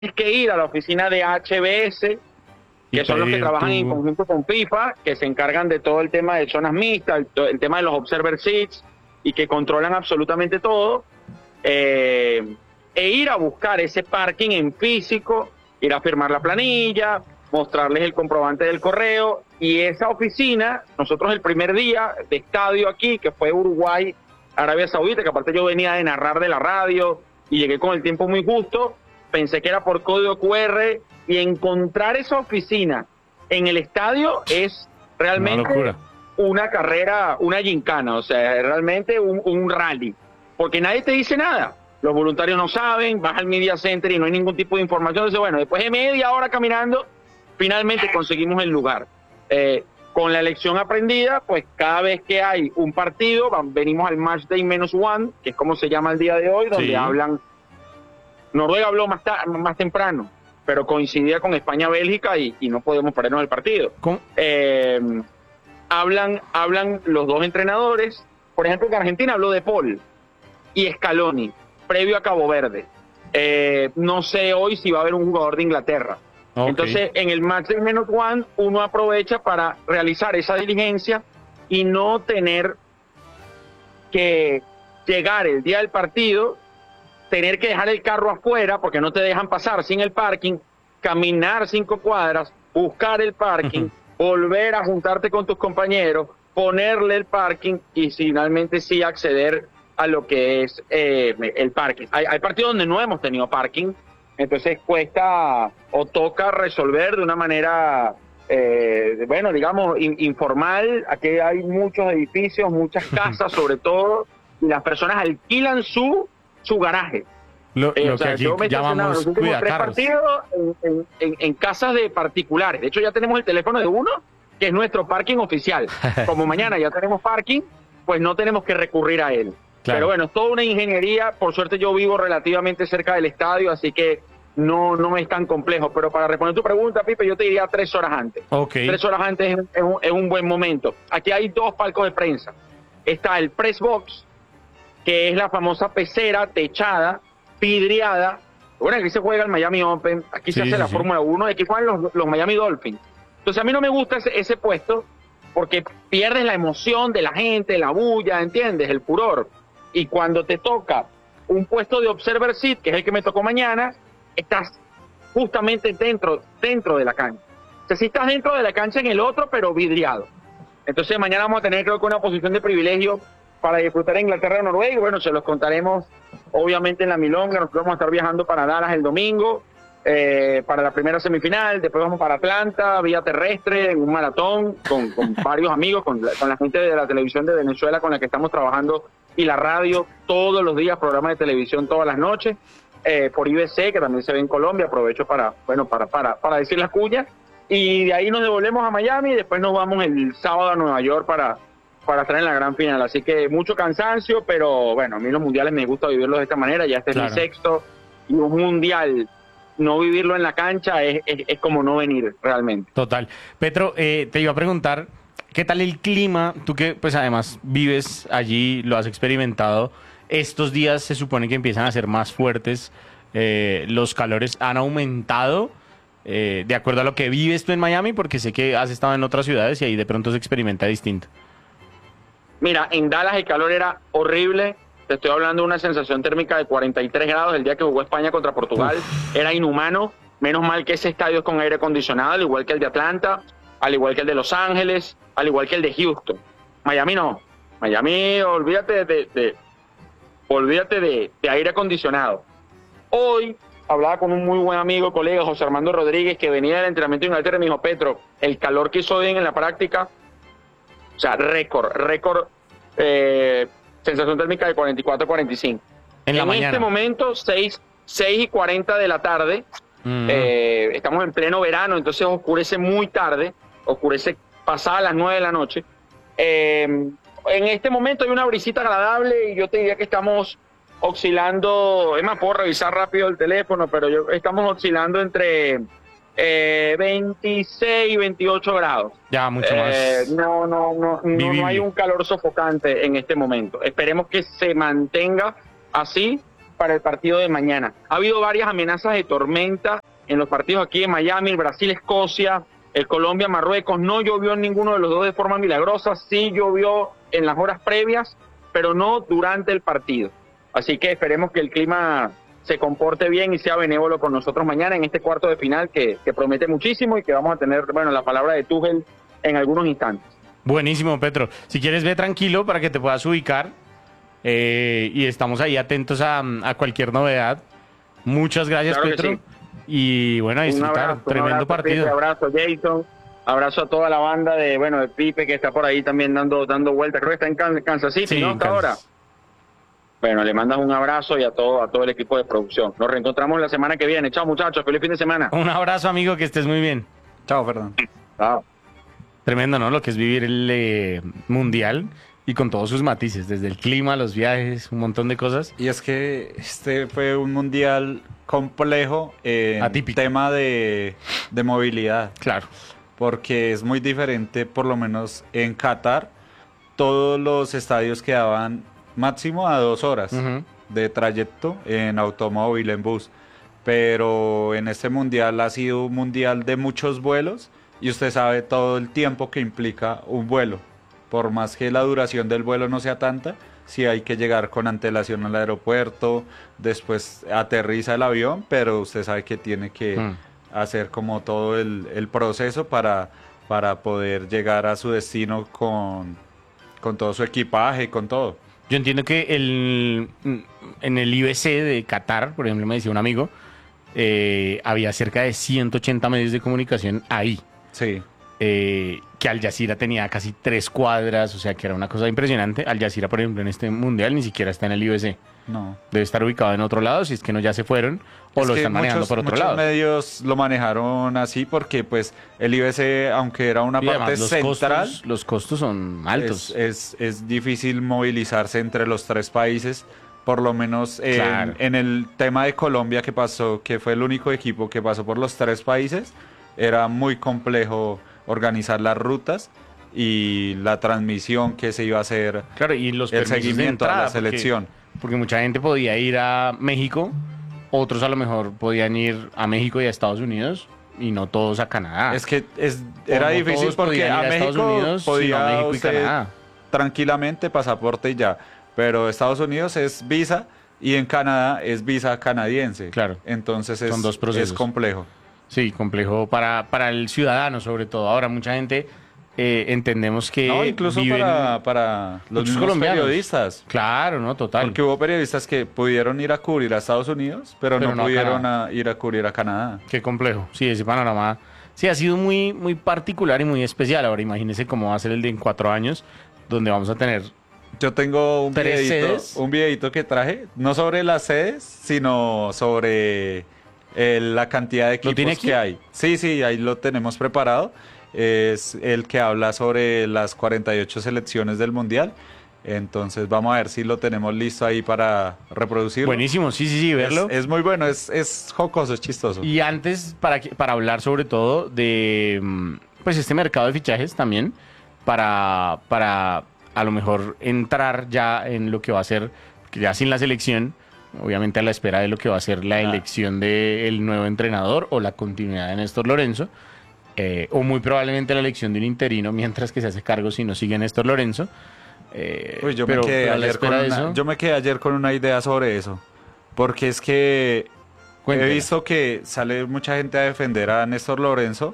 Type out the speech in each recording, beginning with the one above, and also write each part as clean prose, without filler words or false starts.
que ir a la oficina de HBS, que son los que trabajan en conjunto con FIFA, que se encargan de todo el tema de zonas mixtas, el tema de los observer seats, y que controlan absolutamente todo, e ir a buscar ese parking en físico, ir a firmar la planilla, mostrarles el comprobante del correo, y esa oficina, nosotros el primer día de estadio aquí, que fue Uruguay, Arabia Saudita, que aparte yo venía de narrar de la radio, y llegué con el tiempo muy justo, pensé que era por código QR, y encontrar esa oficina en el estadio es realmente una carrera, una gincana, o sea, realmente un rally, porque nadie te dice nada. Los voluntarios no saben, vas al Media Center y no hay ningún tipo de información. Entonces, bueno, después de media hora caminando, finalmente conseguimos el lugar. Con la lección aprendida, pues cada vez que hay un partido, venimos al Match Day -1, que es como se llama el día de hoy, donde hablan... Noruega habló más temprano, pero coincidía con España-Bélgica y no podemos perdernos el partido. Hablan los dos entrenadores. Por ejemplo, en Argentina habló de Paul y Scaloni, previo a Cabo Verde. No sé hoy si va a haber un jugador de Inglaterra. Entonces, en el Match Day -1, uno aprovecha para realizar esa diligencia y no tener que llegar el día del partido, tener que dejar el carro afuera porque no te dejan pasar sin el parking, caminar 5 cuadras, buscar el parking, volver a juntarte con tus compañeros, ponerle el parking y finalmente sí acceder a lo que es el parking. Hay partidos donde no hemos tenido parking, entonces cuesta o toca resolver de una manera, bueno, digamos, informal. Aquí hay muchos edificios, muchas casas sobre todo, y las personas alquilan su garaje. Lo que sea, aquí yo me he estacionado los últimos 3 partidos en casas de particulares. De hecho, ya tenemos el teléfono de uno, que es nuestro parking oficial. Como mañana ya tenemos parking, pues no tenemos que recurrir a él. Claro. Pero bueno, es toda una ingeniería. Por suerte yo vivo relativamente cerca del estadio, así que no es tan complejo. Pero para responder tu pregunta, Pipe, yo te diría 3 horas antes. 3 horas antes es un buen momento. Aquí hay 2 palcos de prensa. Está el press box, que es la famosa pecera techada, vidriada. Bueno, aquí se juega el Miami Open, aquí se hace la Fórmula 1, aquí juegan los Miami Dolphins. Entonces a mí no me gusta ese puesto porque pierdes la emoción de la gente, la bulla, ¿entiendes? El furor. Y cuando te toca un puesto de observer seat, que es el que me tocó mañana, estás justamente dentro de la cancha. O sea, si estás dentro de la cancha en el otro, pero vidriado. Entonces mañana vamos a tener, creo que, una posición de privilegio para disfrutar Inglaterra o Noruega. Bueno, se los contaremos obviamente en la milonga. Nosotros vamos a estar viajando para Dallas el domingo, para la primera semifinal. Después vamos para Atlanta, vía terrestre, en un maratón con varios amigos, con la gente de la televisión de Venezuela con la que estamos trabajando, y la radio todos los días, programas de televisión todas las noches, por IBC, que también se ve en Colombia. Aprovecho para decir las cuñas. Y de ahí nos devolvemos a Miami y después nos vamos el sábado a Nueva York para estar en la gran final. Así que mucho cansancio, pero bueno, a mí los mundiales me gusta vivirlos de esta manera. Ya este es mi 6º, y un mundial, no vivirlo en la cancha es como no venir realmente. Total. Petro, te iba a preguntar, ¿qué tal el clima? Tú que pues además vives allí, lo has experimentado. Estos días se supone que empiezan a ser más fuertes. Los calores han aumentado de acuerdo a lo que vives tú en Miami, porque sé que has estado en otras ciudades y ahí de pronto se experimenta distinto. Mira, en Dallas el calor era horrible. Te estoy hablando de una sensación térmica de 43 grados el día que jugó España contra Portugal. Era inhumano. Menos mal que ese estadio es con aire acondicionado, al igual que el de Atlanta, al igual que el de Los Ángeles, al igual que el de Houston. Miami no. Miami, olvídate de aire acondicionado. Hoy hablaba con un muy buen amigo, colega, José Armando Rodríguez, que venía del entrenamiento de Inglaterra, y me dijo: Petro, el calor que hizo bien en la práctica, o sea, récord, sensación térmica de 44-45. En este momento, 6:40 de la tarde, estamos en pleno verano, entonces oscurece muy tarde, oscurece pasadas las 9 de la noche. En este momento hay una brisita agradable y yo te diría que estamos oscilando, es más, puedo revisar rápido el teléfono, pero estamos oscilando entre 26 y 28 grados. Ya, mucho más. No hay un calor sofocante en este momento. Esperemos que se mantenga así para el partido de mañana. Ha habido varias amenazas de tormenta en los partidos aquí en Miami, el Brasil-Escocia, el Colombia-Marruecos. No llovió en ninguno de los dos de forma milagrosa, sí llovió en las horas previas, pero no durante el partido. Así que esperemos que el clima se comporte bien y sea benévolo con nosotros mañana en este cuarto de final que promete muchísimo y que vamos a tener, bueno, la palabra de Tuchel en algunos instantes. Buenísimo, Petro. Si quieres, ve tranquilo para que te puedas ubicar y estamos ahí atentos a cualquier novedad. Muchas gracias, Claro que Petro. sí. Y bueno, a disfrutar. Tremendo partido. Un abrazo, Jason. Abrazo a toda la banda de Pipe que está por ahí también dando vueltas. Creo que está en Kansas City, Sí, ¿no? en Hasta Kansas. ahora. Bueno, le mandas un abrazo y a todo el equipo de producción. Nos reencontramos la semana que viene. Chao, muchachos. Feliz fin de semana. Un abrazo, amigo, que estés muy bien. Chao, Fernando. Chao. Tremendo, ¿no? Lo que es vivir el mundial y con todos sus matices, desde el clima, los viajes, un montón de cosas. Y es que este fue un mundial complejo en Atípico. tema de movilidad, Claro. porque es muy diferente, por lo menos en Qatar, todos los estadios quedaban máximo a 2 horas Ujú. de trayecto en automóvil, en bus. Pero en este mundial ha sido un mundial de muchos vuelos y usted sabe todo el tiempo que implica un vuelo. Por más que la duración del vuelo no sea tanta, sí hay que llegar con antelación al aeropuerto, después aterriza el avión, pero usted sabe que tiene que hacer como todo el proceso para poder llegar a su destino con todo su equipaje, con todo. Yo entiendo que en el IBC de Qatar, por ejemplo, me decía un amigo, había cerca de 180 medios de comunicación ahí. Sí. Que Al Jazeera tenía casi 3 cuadras, o sea que era una cosa impresionante. Al Jazeera, por ejemplo, en este mundial ni siquiera está en el IBC. No. Debe estar ubicado en otro lado, si es que no ya se fueron, o Es lo que están manejando por otro muchos lado. medios lo manejaron así porque pues el IBC, aunque era una Y parte además, central, los costos son altos. es difícil movilizarse entre los 3 países. Por lo menos Claro. en el tema de Colombia que pasó, que fue el único equipo que pasó por los 3 países, era muy complejo organizar las rutas y la transmisión que se iba a hacer, Claro, y los el permisos de seguimiento a entrada, la selección. Porque mucha gente podía ir a México, otros a lo mejor podían ir a México y a Estados Unidos, y no todos a Canadá. Es que O era no difícil todos porque podían a ir a Estados México Unidos, sino podía a México y usted Canadá. tranquilamente pasaporte y ya, pero Estados Unidos es visa y en Canadá es visa canadiense. Claro. Entonces Son dos procesos. es complejo. Sí, complejo para el ciudadano sobre todo. Ahora mucha gente entendemos que No, incluso viven- para los muchos mismos colombianos. periodistas. Claro, no, total. Porque hubo periodistas que pudieron ir a cubrir a Estados Unidos, pero Pero no no a pudieron Canadá. ir a cubrir a Canadá. Qué complejo. Sí, ese panorama sí ha sido muy, muy particular y muy especial. Ahora imagínese cómo va a ser el de en 4 años, donde vamos a tener Yo tengo 3 sedes. un videito que traje, no sobre las sedes, sino sobre la cantidad de ¿Lo tiene equipos aquí? que hay. Sí, ahí lo tenemos preparado. Es el que habla sobre las 48 selecciones del Mundial. Entonces vamos a ver si lo tenemos listo ahí para reproducirlo. buenísimo, sí, verlo. Es muy bueno, es jocoso, es chistoso. Y antes, para hablar sobre todo de pues este mercado de fichajes también, para a lo mejor entrar ya en lo que va a ser, ya sin la selección, obviamente a la espera de lo que va a ser la elección del nuevo entrenador o la continuidad de Néstor Lorenzo, o muy probablemente la elección de un interino mientras que se hace cargo si no sigue Néstor Lorenzo. Uy, pero a la espera de eso, yo me quedé ayer con una idea sobre eso. Porque es que cuéntela. he visto que sale mucha gente a defender a Néstor Lorenzo.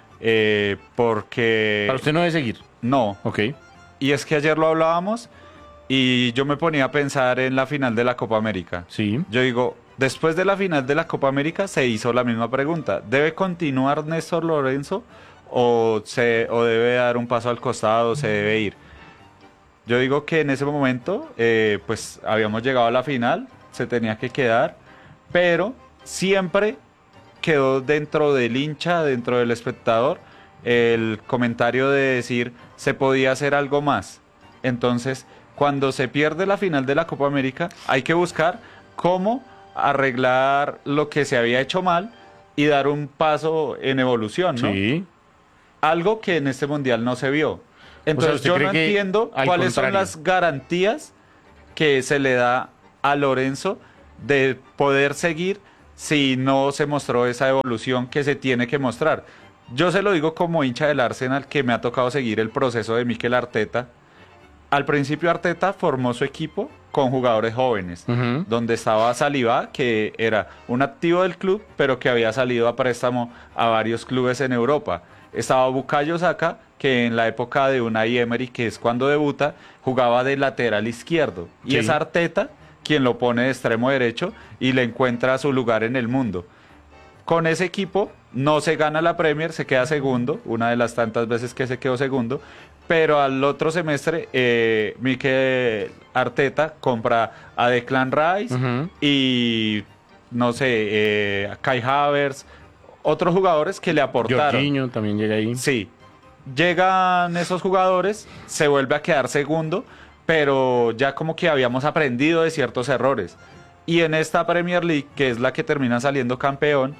Porque... Para usted no debe seguir. No. Ok. Y es que ayer lo hablábamos y yo me ponía a pensar en la final de la Copa América. Sí. Yo digo, después de la final de la Copa América se hizo la misma pregunta. ¿Debe continuar Néstor Lorenzo o debe dar un paso al costado, se debe ir? Yo digo que en ese momento, pues habíamos llegado a la final, se tenía que quedar, pero siempre quedó dentro del hincha, dentro del espectador, el comentario de decir se podía hacer algo más. Entonces, cuando se pierde la final de la Copa América, hay que buscar cómo arreglar lo que se había hecho mal y dar un paso en evolución, ¿no? Sí. Algo que en este mundial no se vio. Entonces ¿usted yo cree no que entiendo al cuáles son contrario? las garantías que se le da a Lorenzo de poder seguir si no se mostró esa evolución que se tiene que mostrar. Yo se lo digo como hincha del Arsenal, que me ha tocado seguir el proceso de Mikel Arteta. Al principio Arteta formó su equipo con jugadores jóvenes, donde estaba Saliba, que era un activo del club, pero que había salido a préstamo a varios clubes en Europa. Estaba Bukayo Saka, que en la época de Unai Emery, que es cuando debuta, jugaba de lateral izquierdo. Y es Arteta quien lo pone de extremo derecho y le encuentra su lugar en el mundo. Con ese equipo no se gana la Premier, se queda segundo, una de las tantas veces que se quedó segundo, pero al otro semestre Mikel Arteta compra a Declan Rice y no sé, a Kai Havertz, otros jugadores que le aportaron. Jorginho también llega ahí. Sí, llegan esos jugadores, se vuelve a quedar segundo, pero ya como que habíamos aprendido de ciertos errores. Y en esta Premier League, que es la que termina saliendo campeón,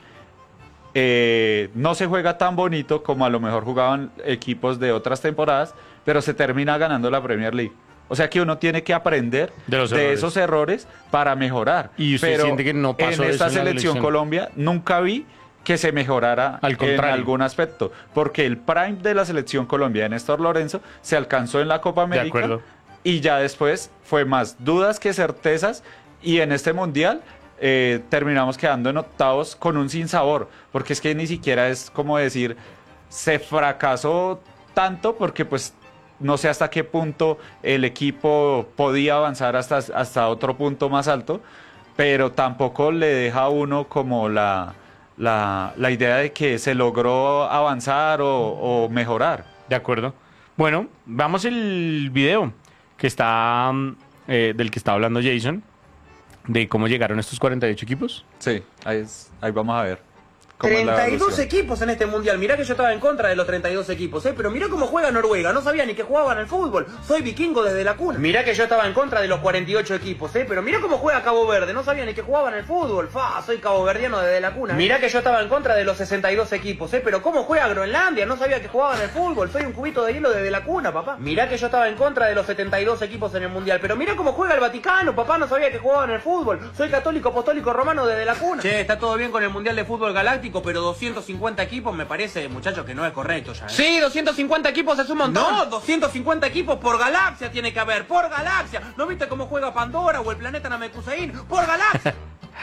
no se juega tan bonito como a lo mejor jugaban equipos de otras temporadas, pero se termina ganando la Premier League. O sea que uno tiene que aprender de esos errores para mejorar. Y usted pero siente que no pasó en esta eso en la selección Colombia nunca vi que se mejorara en algún aspecto, porque el prime de la selección Colombia de Néstor Lorenzo se alcanzó en la Copa América y ya después fue más dudas que certezas, y en este Mundial terminamos quedando en octavos con un sinsabor, porque es que ni siquiera es como decir se fracasó tanto, porque pues no sé hasta qué punto el equipo podía avanzar hasta otro punto más alto, pero tampoco le deja a uno como la idea de que se logró avanzar o mejorar. De acuerdo. Bueno, vamos el video que está del que está hablando Jason, de cómo llegaron estos 48 equipos. Sí, ahí vamos a ver. 32 equipos en este mundial. Mirá que yo estaba en contra de los 32 equipos, pero mirá cómo juega Noruega. No sabía ni que jugaban al fútbol. Soy vikingo desde la cuna. Mirá que yo estaba en contra de los 48 equipos, pero mirá cómo juega Cabo Verde. No sabía ni que jugaban al fútbol. Soy caboverdiano desde la cuna. Mirá que yo estaba en contra de los 62 equipos, pero cómo juega Groenlandia. No sabía que jugaban al fútbol. Soy un cubito de hielo desde la cuna, papá. Mirá que yo estaba en contra de los 72 equipos en el mundial, pero mirá cómo juega el Vaticano, papá. No sabía que jugaban al fútbol. Soy católico apostólico romano desde la cuna. Che, está todo bien con el mundial de fútbol galáctico, pero 250 equipos me parece, muchachos, que no es correcto ya. Sí, 250 equipos es un montón. No, 250 equipos por galaxia tiene que haber, por galaxia. ¿No viste cómo juega Pandora o el planeta Namekusein? Por galaxia.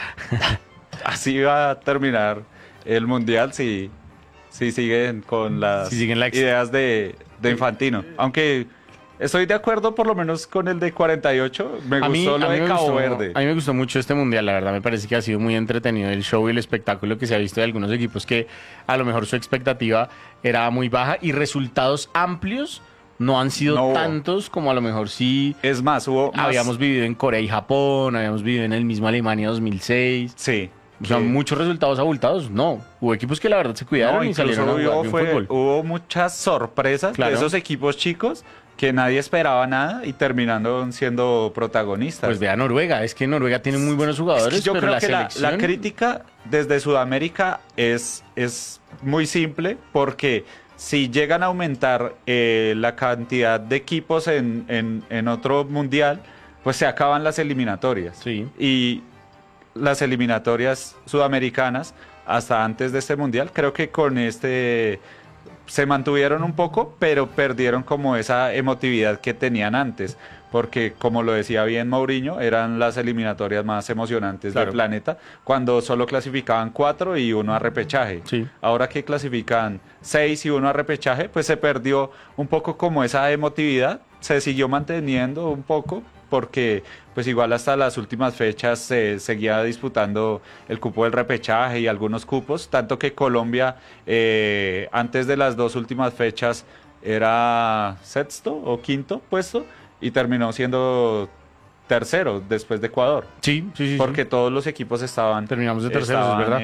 Así va a terminar el mundial si siguen con las ideas de Infantino. Aunque estoy de acuerdo por lo menos con el de 48. Me gustó lo de Cabo Verde. A mí me gustó mucho este mundial, la verdad. Me parece que ha sido muy entretenido el show y el espectáculo que se ha visto de algunos equipos que a lo mejor su expectativa era muy baja y resultados amplios no han sido tantos como a lo mejor sí. Es más, habíamos vivido en Corea y Japón, habíamos vivido en el mismo Alemania 2006. Sí. O sea, muchos resultados abultados, no. Hubo equipos que la verdad se cuidaron y salieron a jugar bien fútbol. Hubo muchas sorpresas de esos equipos chicos que nadie esperaba nada y terminaron siendo protagonistas. Pues vea Noruega, es que Noruega tiene muy buenos jugadores, es que yo pero creo que la crítica desde Sudamérica es muy simple, porque si llegan a aumentar la cantidad de equipos en otro mundial, pues se acaban las eliminatorias. Sí. Y las eliminatorias sudamericanas, hasta antes de este mundial, creo que con este se mantuvieron un poco, pero perdieron como esa emotividad que tenían antes, porque como lo decía bien Mourinho, eran las eliminatorias más emocionantes del planeta, cuando solo clasificaban 4 y 1 a repechaje. Sí. Ahora que clasifican 6 y 1 a repechaje, pues se perdió un poco como esa emotividad, se siguió manteniendo un poco, porque pues igual hasta las últimas fechas se seguía disputando el cupo del repechaje y algunos cupos, tanto que Colombia antes de las 2 últimas fechas era sexto o quinto puesto y terminó siendo tercero después de Ecuador. Sí. Porque todos los equipos terminamos de terceros, es verdad.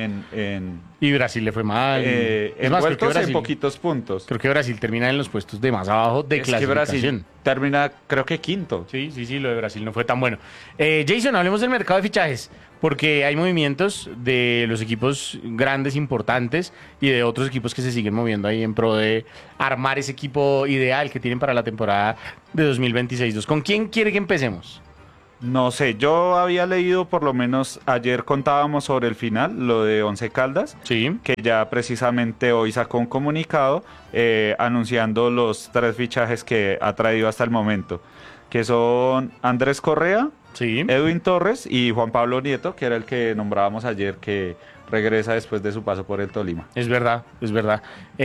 Y Brasil le fue mal. Es más, creo que Brasil, en poquitos puntos. Creo que Brasil termina en los puestos de más abajo de clasificación. Que Brasil termina, creo que quinto. Sí, lo de Brasil no fue tan bueno. Jason, hablemos del mercado de fichajes, porque hay movimientos de los equipos grandes, importantes, y de otros equipos que se siguen moviendo ahí en pro de armar ese equipo ideal que tienen para la temporada de 2026. ¿Con quién quiere que empecemos? No sé, yo había leído, por lo menos ayer contábamos sobre el final, lo de Once Caldas, Sí. que ya precisamente hoy sacó un comunicado anunciando los 3 fichajes que ha traído hasta el momento, que son Andrés Correa, Sí. Edwin Torres y Juan Pablo Nieto, que era el que nombrábamos ayer, que regresa después de su paso por el Tolima. Es verdad, es verdad.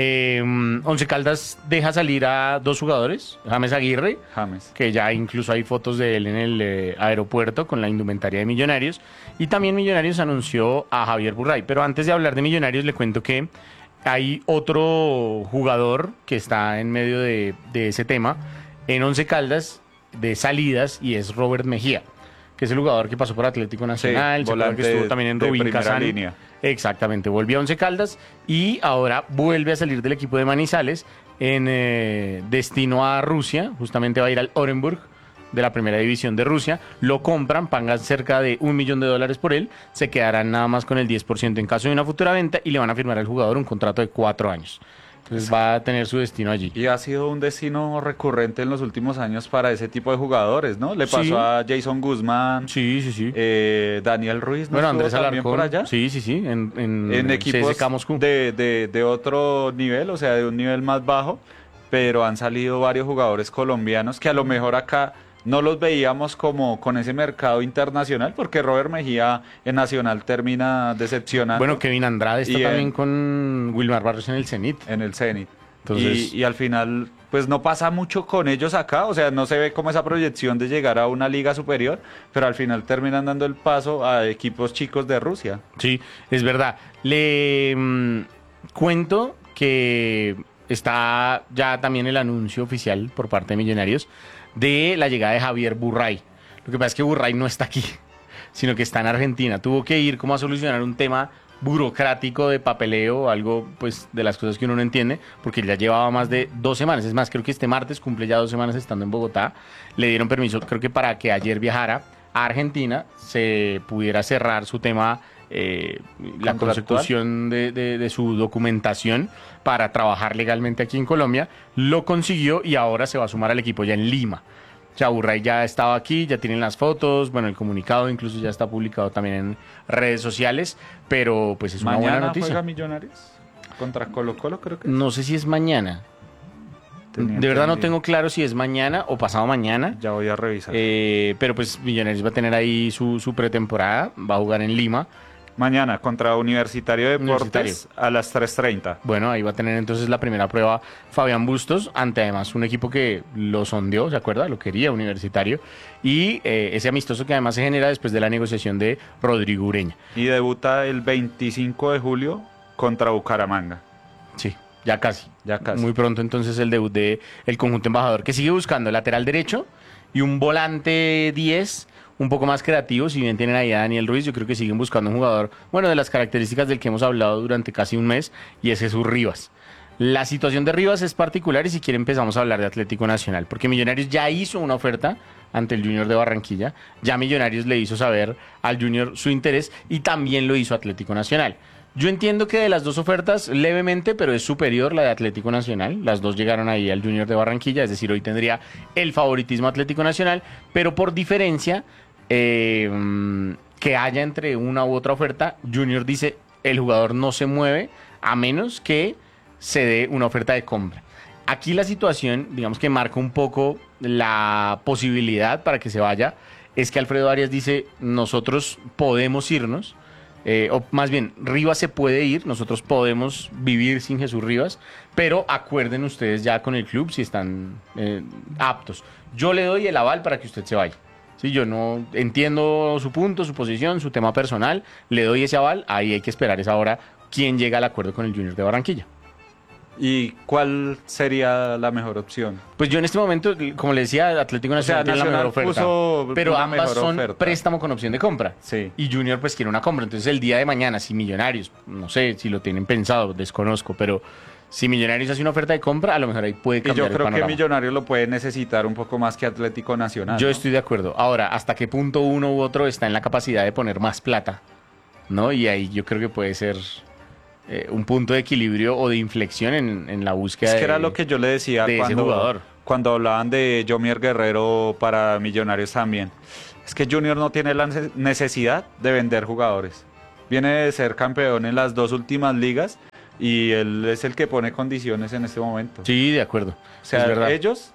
Once Caldas deja salir a 2 jugadores, James Aguirre, James. que ya incluso hay fotos de él en el aeropuerto con la indumentaria de Millonarios, y también Millonarios anunció a Javier Burray. Pero antes de hablar de Millonarios, le cuento que hay otro jugador que está en medio de ese tema en Once Caldas de salidas, y es Robert Mejía, que es el jugador que pasó por Atlético Nacional, ¿se acuerdan que estuvo también en de Rubin primera Kazán? línea. Exactamente, volvió a Once Caldas y ahora vuelve a salir del equipo de Manizales en destino a Rusia. Justamente va a ir al Orenburg de la primera división de Rusia. Lo compran, pagan cerca de $1 millón por él, se quedarán nada más con el 10% en caso de una futura venta y le van a firmar al jugador un contrato de 4 años. Entonces va a tener su destino allí. Y ha sido un destino recurrente en los últimos años para ese tipo de jugadores, ¿no? Le pasó Sí. a Jason Guzmán, Sí, sí, sí. Daniel Ruiz, ¿no? Bueno, estuvo Andrés también por Alarcón. allá? Sí, sí, sí. En equipos CSKA Moscú. de otro nivel, o sea, de un nivel más bajo, pero han salido varios jugadores colombianos que a lo mejor acá no los veíamos como con ese mercado internacional, porque Robert Mejía en Nacional termina decepcionando. Bueno, Kevin Andrade está Y también con Wilmar Barrios en el Zenit. en el Zenit. Entonces- Y al final, pues no pasa mucho con ellos acá, o sea, no se ve como esa proyección de llegar a una liga superior, pero al final terminan dando el paso a equipos chicos de Rusia. Sí, es verdad. Le cuento que está ya también el anuncio oficial por parte de Millonarios de la llegada de Javier Burray. Lo que pasa es que Burray no está aquí, sino que está en Argentina. Tuvo que ir como a solucionar un tema burocrático de papeleo, algo pues de las cosas que uno no entiende, porque ya llevaba más de 2 semanas. Es más, creo que este martes cumple ya 2 semanas estando en Bogotá. Le dieron permiso, creo que para que ayer viajara a Argentina, se pudiera cerrar su tema, la ¿Contractual? consecución de su documentación para trabajar legalmente aquí en Colombia. Lo consiguió y ahora se va a sumar al equipo ya en Lima. O sea, Burray ya estaba aquí, ya tienen las fotos, bueno, el comunicado incluso ya está publicado también en redes sociales, pero pues es una buena Mañana noticia. juega Millonarios contra Colo-Colo, creo que es. No sé si es mañana. Tenía De verdad no entendido. tengo claro si es mañana o pasado mañana. Ya voy a revisar. Pero pues Millonarios va a tener ahí su pretemporada, va a jugar en Lima. Mañana contra Universitario de Deportes Universitario. a las 3:30. Bueno, ahí va a tener entonces la primera prueba Fabián Bustos, ante además un equipo que lo sondeó, ¿se acuerda? Lo quería, Universitario. Y ese amistoso que además se genera después de la negociación de Rodrigo Ureña. Y debuta el 25 de julio contra Bucaramanga. Sí, ya casi. Ya casi. Muy pronto entonces el debut de el conjunto embajador, que sigue buscando lateral derecho y un volante 10 un poco más creativo. Si bien tienen ahí a Daniel Ruiz, yo creo que siguen buscando un jugador, bueno, de las características del que hemos hablado durante casi un mes, y es Jesús Rivas. La situación de Rivas es particular y si quiere empezamos a hablar de Atlético Nacional, porque Millonarios ya hizo una oferta ante el Junior de Barranquilla, ya Millonarios le hizo saber al Junior su interés y también lo hizo Atlético Nacional. Yo entiendo que de las dos ofertas, levemente, pero es superior la de Atlético Nacional. Las dos llegaron ahí al Junior de Barranquilla, es decir, hoy tendría el favoritismo Atlético Nacional, pero por diferencia que haya entre una u otra oferta, Junior dice, el jugador no se mueve a menos que se dé una oferta de compra. Aquí la situación, digamos que marca un poco la posibilidad para que se vaya, es que Alfredo Arias dice, nosotros podemos irnos, o más bien, Rivas se puede ir, nosotros podemos vivir sin Jesús Rivas, pero acuerden ustedes ya con el club si están aptos. Yo le doy el aval para que usted se vaya. Sí, yo no entiendo su punto, su posición, su tema personal, le doy ese aval, ahí hay que esperar esa hora quién llega al acuerdo con el Junior de Barranquilla. ¿Y cuál sería la mejor opción? Pues yo en este momento, como le decía, Atlético Nacional tiene la mejor oferta, puso pero una ambas mejor son oferta. préstamo con opción de compra. Sí. Y Junior pues quiere una compra. Entonces el día de mañana, si Millonarios, no sé si lo tienen pensado, desconozco, pero si Millonarios hace una oferta de compra, a lo mejor ahí puede Y cambiar yo el creo que panorama. Millonarios lo puede necesitar un poco más que Atlético Nacional. Yo ¿no? estoy de acuerdo. Ahora, ¿hasta qué punto uno u otro está en la capacidad de poner más plata? ¿No? Y ahí yo creo que puede ser un punto de equilibrio o de inflexión en la búsqueda Es que era de- lo que yo le decía de ese jugador. cuando hablaban de Jomier Guerrero para Millonarios también. es que Junior no tiene la necesidad de vender jugadores. Viene de ser campeón en las 2 últimas ligas y él es el que pone condiciones en este momento. Sí, de acuerdo. O sea, es verdad. ellos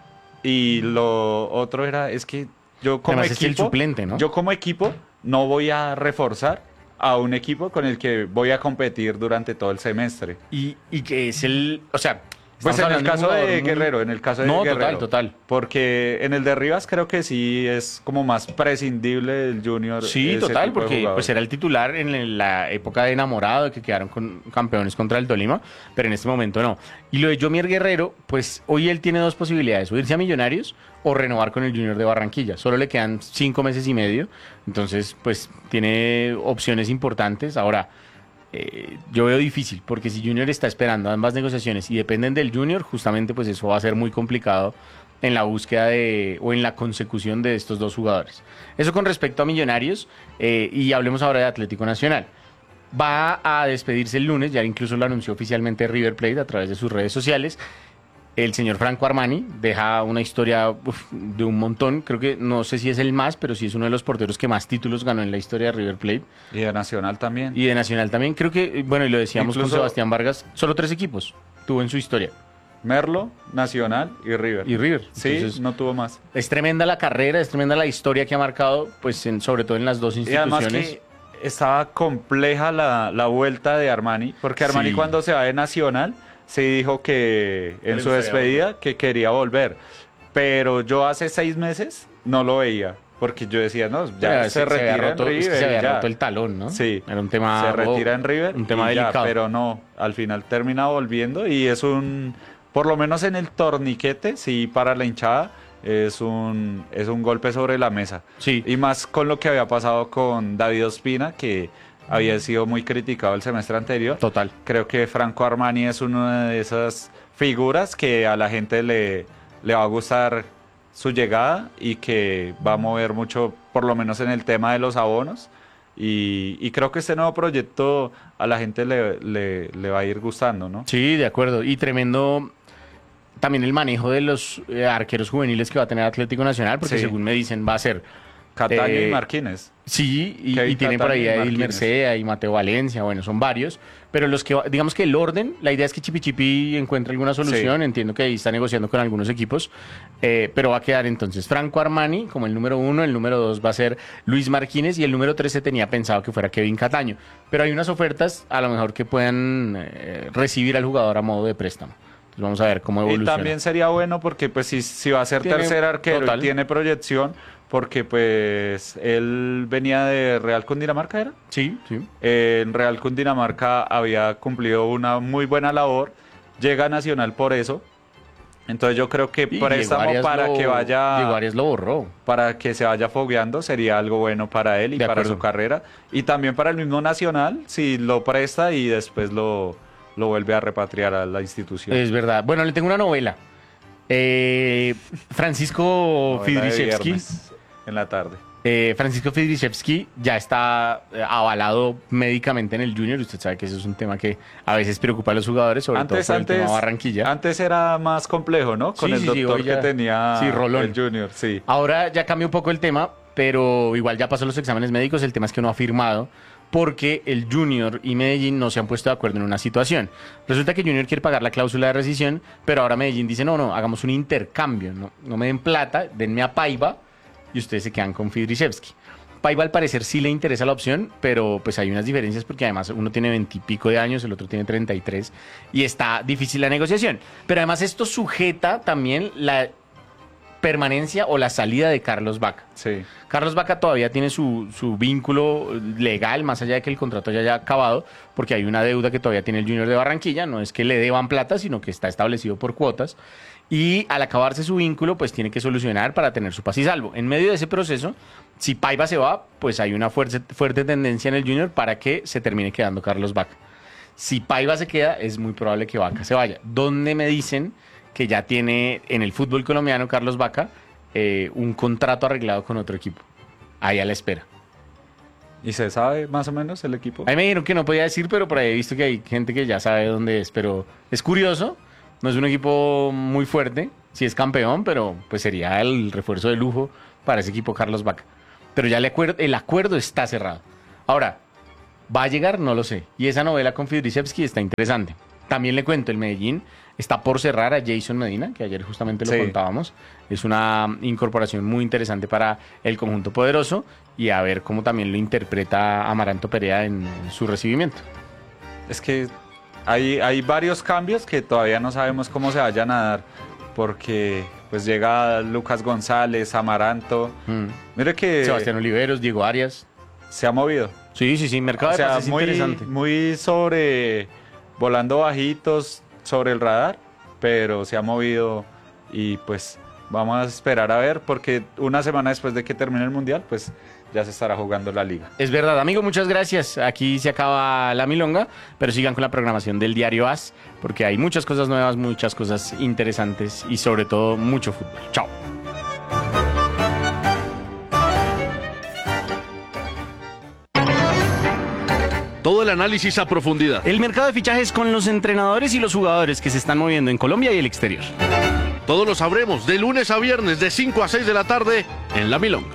y lo otro es que yo como Además, equipo, es el suplente, ¿no? yo como equipo no voy a reforzar a un equipo con el que voy a competir durante todo el semestre. Y que es o sea, Pues estamos en el hablando caso un de jugador muy- Guerrero, en el caso de No, Guerrero. total. Porque en el de Rivas creo que sí es como más prescindible el Junior. Sí, ese total, tipo de porque jugador. pues era el titular en la época de enamorado, que quedaron campeones contra el Tolima, pero en este momento no. Y lo de Yomier Guerrero, pues hoy él tiene 2 posibilidades, o irse a Millonarios o renovar con el Junior de Barranquilla. Solo le quedan 5 meses y medio, entonces pues tiene opciones importantes. Ahora, yo veo difícil, porque si Junior está esperando ambas negociaciones y dependen del Junior, justamente pues eso va a ser muy complicado en la búsqueda o en la consecución de estos 2 jugadores. Eso con respecto a Millonarios, y hablemos ahora de Atlético Nacional. Va a despedirse el lunes, ya incluso lo anunció oficialmente River Plate a través de sus redes sociales. El señor Franco Armani deja una historia de un montón, creo que no sé si es el más, pero sí es uno de los porteros que más títulos ganó en la historia de River Plate. Y de Nacional también. Y de Nacional también, creo que, bueno, y lo decíamos Incluso- con Sebastián Vargas, solo 3 equipos tuvo en su historia. Merlo, Nacional y River. Y River. Sí, Entonces, no tuvo más. es tremenda la carrera, es tremenda la historia que ha marcado, pues sobre todo en las 2 Y además instituciones. que estaba compleja la vuelta de Armani, porque Armani Sí. cuando se va de Nacional se dijo que en le su gustaría despedida que quería volver. Pero yo hace 6 meses no lo veía, porque yo decía, no, ya se había retira roto, en es que River. se había y ya. roto el talón, ¿no? Sí, Era un tema. se retira en River, Un tema y ya, delicado. pero no, al final termina volviendo y es por lo menos en el torniquete, sí, para la hinchada, es un golpe sobre la mesa. Sí. Y más con lo que había pasado con David Ospina, que había sido muy criticado el semestre anterior. Total. Creo que Franco Armani es una de esas figuras que a la gente le va a gustar su llegada y que va a mover mucho, por lo menos en el tema de los abonos. Y creo que este nuevo proyecto a la gente le va a ir gustando, ¿no? Sí, de acuerdo. Y tremendo también el manejo de los arqueros juveniles que va a tener Atlético Nacional, porque Sí. según me dicen va a ser. Cataño y Marquínez. Sí, y Kevin tienen por ahí Cataño y a Edil Marquínez. Merced y Mateo Valencia, bueno, son varios, pero los que, digamos que el orden, la idea es que Chipi Chipi encuentre alguna solución, Sí. entiendo que ahí está negociando con algunos equipos, pero va a quedar entonces Franco Armani como el número 1, el número 2 va a ser Luis Marquínez y el número 3 se tenía pensado que fuera Kevin Cataño, pero hay unas ofertas a lo mejor que puedan recibir al jugador a modo de préstamo. Entonces vamos a ver cómo Y evoluciona. también sería bueno porque pues si va a ser Tiene- tercer arquero total. y tiene proyección, porque pues él venía de Real Cundinamarca, ¿era? Sí, sí. En Real Cundinamarca había cumplido una muy buena labor, llega a Nacional por eso. Entonces yo creo que Y préstamo Diego Arias para lo- que vaya, Diego Arias lo borró. para que se vaya fogueando sería algo bueno para él y De para acuerdo. su carrera. Y también para el mismo Nacional, si lo presta y después lo vuelve a repatriar a la institución. Es verdad. Bueno, le tengo una novela. Francisco Novela de Fidrichevsky. viernes en la tarde. Francisco Fidrichevsky ya está avalado médicamente en el Junior. Usted sabe que eso es un tema que a veces preocupa a los jugadores, sobre todo por el tema Barranquilla. Antes era más complejo, ¿no? Con Sí, el sí, doctor hoy que ya- tenía sí, Rolón. el Junior, sí. Ahora ya cambia un poco el tema, pero igual ya pasó los exámenes médicos. El tema es que no ha firmado porque el Junior y Medellín no se han puesto de acuerdo en una situación. Resulta que Junior quiere pagar la cláusula de rescisión, pero ahora Medellín dice, no, hagamos un intercambio, no me den plata, denme a Paiva y ustedes se quedan con Fidrichevsky. Paiva al parecer sí le interesa la opción, pero pues hay unas diferencias porque además uno tiene 20 y pico de años, el otro tiene 33 y está difícil la negociación. Pero además esto sujeta también la permanencia o la salida de Carlos Vaca. Sí. Carlos Vaca todavía tiene su vínculo legal, más allá de que el contrato ya haya acabado, porque hay una deuda que todavía tiene el Junior de Barranquilla, no es que le deban plata, sino que está establecido por cuotas, y al acabarse su vínculo, pues tiene que solucionar para tener su paz y salvo. En medio de ese proceso, si Paiva se va, pues hay una fuerte tendencia en el Junior para que se termine quedando Carlos Vaca. Si Paiva se queda, es muy probable que Vaca se vaya. ¿Dónde me dicen que ya tiene en el fútbol colombiano Carlos Vaca un contrato arreglado con otro equipo? Ahí a la espera. ¿Y se sabe más o menos el equipo? Ahí me dijeron que no podía decir, pero por ahí he visto que hay gente que ya sabe dónde es. Pero es curioso, no es un equipo muy fuerte, sí es campeón, pero pues sería el refuerzo de lujo para ese equipo Carlos Vaca. pero ya el acuerdo está cerrado. Ahora, ¿va a llegar? No lo sé. Y esa novela con Fidrisevski está interesante. También le cuento, el Medellín está por cerrar a Jason Medina, que ayer justamente lo contábamos. Es una incorporación muy interesante para el conjunto poderoso y a ver cómo también lo interpreta Amaranto Perea en su recibimiento. Es que hay varios cambios que todavía no sabemos cómo se vayan a dar, porque pues llega Lucas González, Amaranto. Mire que Sebastián Oliveros, Diego Arias. Se ha movido. Sí, mercado de pases muy interesante. Muy volando bajitos sobre el radar, pero se ha movido y pues vamos a esperar a ver, porque una semana después de que termine el Mundial, pues ya se estará jugando la liga. Es verdad, amigo, muchas gracias. Aquí se acaba la milonga, pero sigan con la programación del diario AS, porque hay muchas cosas nuevas, muchas cosas interesantes y sobre todo mucho fútbol. Chao. Todo el análisis a profundidad. El mercado de fichajes con los entrenadores y los jugadores que se están moviendo en Colombia y el exterior. Todo lo sabremos de lunes a viernes de 5 a 6 de la tarde en La Milonga.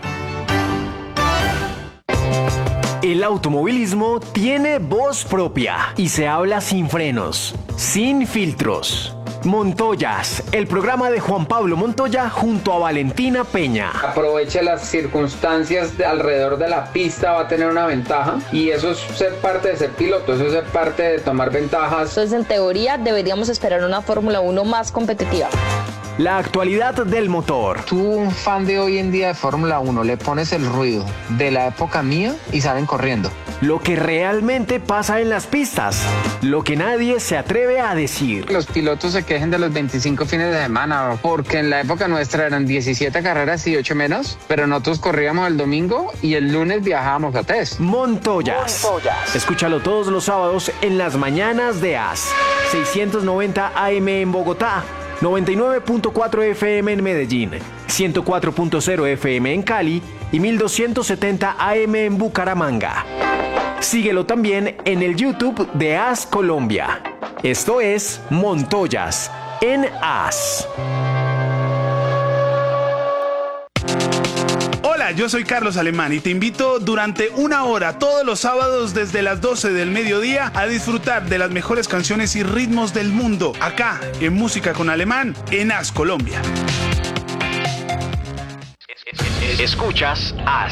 El automovilismo tiene voz propia y se habla sin frenos, sin filtros. Montoyas, el programa de Juan Pablo Montoya junto a Valentina Peña. Aprovecha las circunstancias alrededor de la pista, va a tener una ventaja y eso es ser parte de ser piloto, eso es ser parte de tomar ventajas. Entonces, en teoría, deberíamos esperar una Fórmula 1 más competitiva. La actualidad del motor. Tú, un fan de hoy en día de Fórmula 1, le pones el ruido de la época mía y salen corriendo. Lo que realmente pasa en las pistas, lo que nadie se atreve a decir. Los pilotos se quejen de los 25 fines de semana, porque en la época nuestra eran 17 carreras y 8 menos, pero nosotros corríamos el domingo y el lunes viajábamos a test. Montoyas. Escúchalo todos los sábados en las mañanas de AS. 690 AM en Bogotá, 99.4 FM en Medellín, 104.0 FM en Cali y 1270 AM en Bucaramanga. Síguelo también en el YouTube de AS Colombia. Esto es Montoyas en AS. Hola, yo soy Carlos Alemán y te invito durante una hora todos los sábados desde las 12 del mediodía a disfrutar de las mejores canciones y ritmos del mundo, acá en Música con Alemán en AS Colombia. Escuchas AS.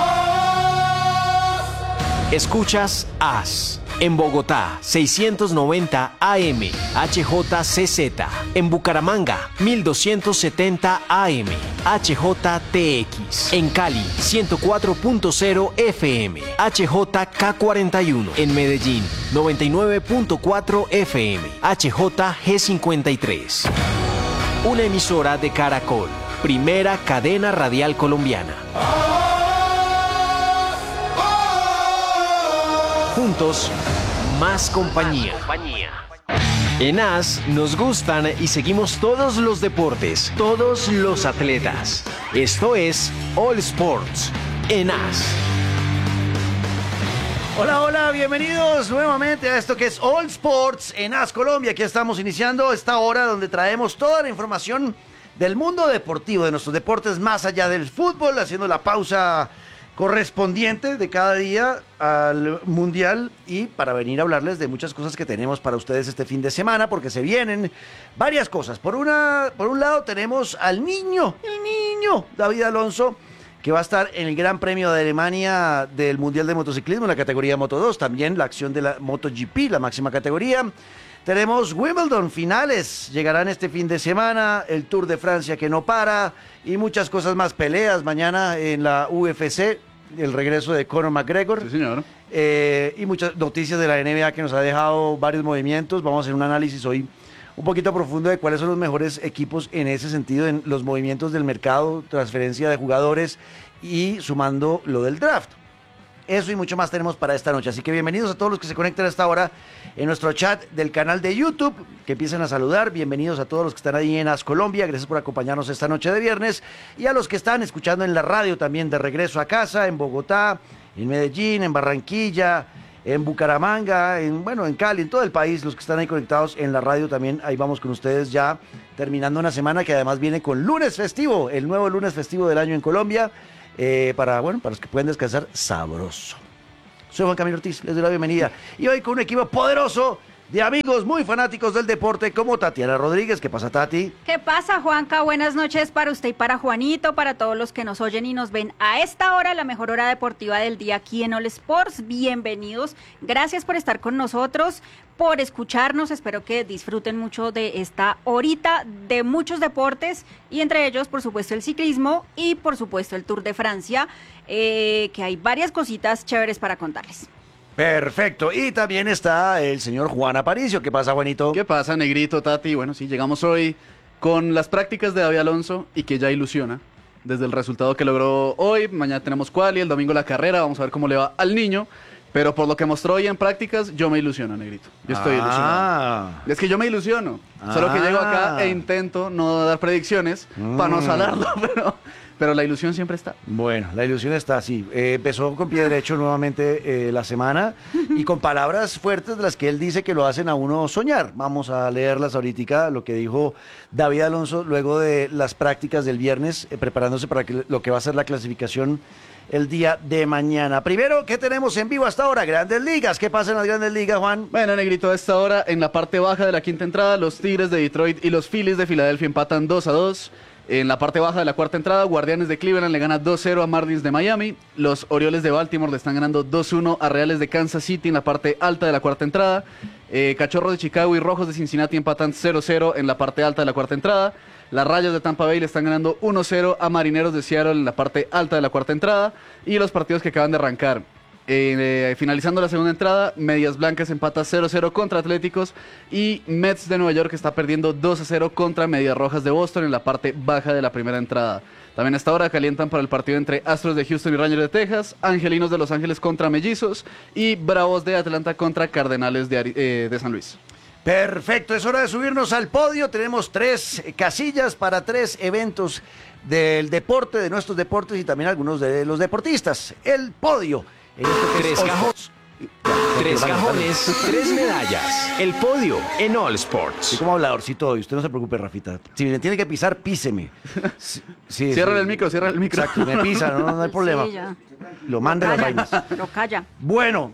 Escuchas AS. En Bogotá, 690 AM, HJCZ. En Bucaramanga, 1270 AM, HJTX. En Cali, 104.0 FM, HJK41. En Medellín, 99.4 FM, HJG53. Una emisora de Caracol, primera cadena radial colombiana. Juntos, más compañía. En AS nos gustan y seguimos todos los deportes, todos los atletas. Esto es All Sports en AS. Hola, hola, bienvenidos nuevamente a esto que es All Sports en AS Colombia. Aquí estamos iniciando esta hora donde traemos toda la información del mundo deportivo, de nuestros deportes más allá del fútbol, haciendo la pausa correspondiente de cada día al Mundial y para venir a hablarles de muchas cosas que tenemos para ustedes este fin de semana, porque se vienen varias cosas. Por un lado tenemos al niño, el niño David Alonso, que va a estar en el Gran Premio de Alemania del Mundial de Motociclismo en la categoría Moto 2, también la acción de la MotoGP, la máxima categoría. Tenemos Wimbledon, finales, llegarán este fin de semana, el Tour de Francia que no para y muchas cosas más, peleas mañana en la UFC, el regreso de Conor McGregor. Sí, señor. Y muchas noticias de la NBA que nos ha dejado varios movimientos. Vamos a hacer un análisis hoy un poquito profundo de cuáles son los mejores equipos en ese sentido, en los movimientos del mercado, transferencia de jugadores y sumando lo del draft. Eso y mucho más tenemos para esta noche. Así que bienvenidos a todos los que se conectan a esta hora en nuestro chat del canal de YouTube, que empiecen a saludar. Bienvenidos a todos los que están ahí en AS Colombia. Gracias por acompañarnos esta noche de viernes. Y a los que están escuchando en la radio también de regreso a casa, en Bogotá, en Medellín, en Barranquilla, en Bucaramanga, en Cali, en todo el país, los que están ahí conectados en la radio también. Ahí vamos con ustedes ya terminando una semana que además viene con lunes festivo, el nuevo lunes festivo del año en Colombia. para los que pueden descansar sabroso. Soy Juan Camilo Ortiz, les doy la bienvenida. Y hoy con un equipo poderoso de amigos muy fanáticos del deporte como Tatiana Rodríguez. ¿Qué pasa, Tati? ¿Qué pasa, Juanca? Buenas noches para usted y para Juanito, para todos los que nos oyen y nos ven a esta hora, la mejor hora deportiva del día aquí en All Sports. Bienvenidos. Gracias por estar con nosotros, por escucharnos. Espero que disfruten mucho de esta horita de muchos deportes y entre ellos, por supuesto, el ciclismo y, por supuesto, el Tour de Francia, que hay varias cositas chéveres para contarles. Perfecto. Y también está el señor Juan Aparicio. ¿Qué pasa, Juanito? ¿Qué pasa, Negrito, Tati? Bueno, sí, llegamos hoy con las prácticas de David Alonso y que ya ilusiona desde el resultado que logró hoy. Mañana tenemos quali, el domingo la carrera. Vamos a ver cómo le va al niño. Pero por lo que mostró hoy en prácticas, yo me ilusiono, Negrito. Yo estoy ilusionado. Es que yo me ilusiono. Solo que llego acá e intento no dar predicciones para no salarlo, pero la ilusión siempre está. Bueno, la ilusión está así. Empezó con pie derecho nuevamente la semana y con palabras fuertes de las que él dice que lo hacen a uno soñar. Vamos a leerlas ahorita, lo que dijo David Alonso luego de las prácticas del viernes, preparándose para lo que va a ser la clasificación el día de mañana. Primero, ¿qué tenemos en vivo hasta ahora? Grandes Ligas. ¿Qué pasa en las Grandes Ligas, Juan? Bueno, Negrito, a esta hora, en la parte baja de la quinta entrada, los Tigres de Detroit y los Phillies de Filadelfia empatan 2-2. En la parte baja de la cuarta entrada, Guardianes de Cleveland le gana 2-0 a Marlins de Miami. Los Orioles de Baltimore le están ganando 2-1 a Reales de Kansas City en la parte alta de la cuarta entrada. Cachorros de Chicago y Rojos de Cincinnati empatan 0-0 en la parte alta de la cuarta entrada. Las Rayas de Tampa Bay le están ganando 1-0 a Marineros de Seattle en la parte alta de la cuarta entrada. Y los partidos que acaban de arrancar. Finalizando la segunda entrada, Medias Blancas empata 0-0 contra Atléticos y Mets de Nueva York está perdiendo 2-0 contra Medias Rojas de Boston en la parte baja de la primera entrada. También hasta ahora calientan para el partido entre Astros de Houston y Rangers de Texas, Angelinos de Los Ángeles contra Mellizos y Bravos de Atlanta contra Cardenales de San Luis. Perfecto, es hora de subirnos al podio. Tenemos 3 casillas para 3 eventos del deporte, de nuestros deportes y también algunos de los deportistas. El podio. Tres cajones, 3 medallas. El podio en All Sports. Y como habladorcito hoy, usted no se preocupe, Rafita. Si me tiene que pisar, píseme. Cierra el micro. Exacto, me pisa, no hay problema. Sí, ya. Lo manda las vainas. Lo calla. Bueno,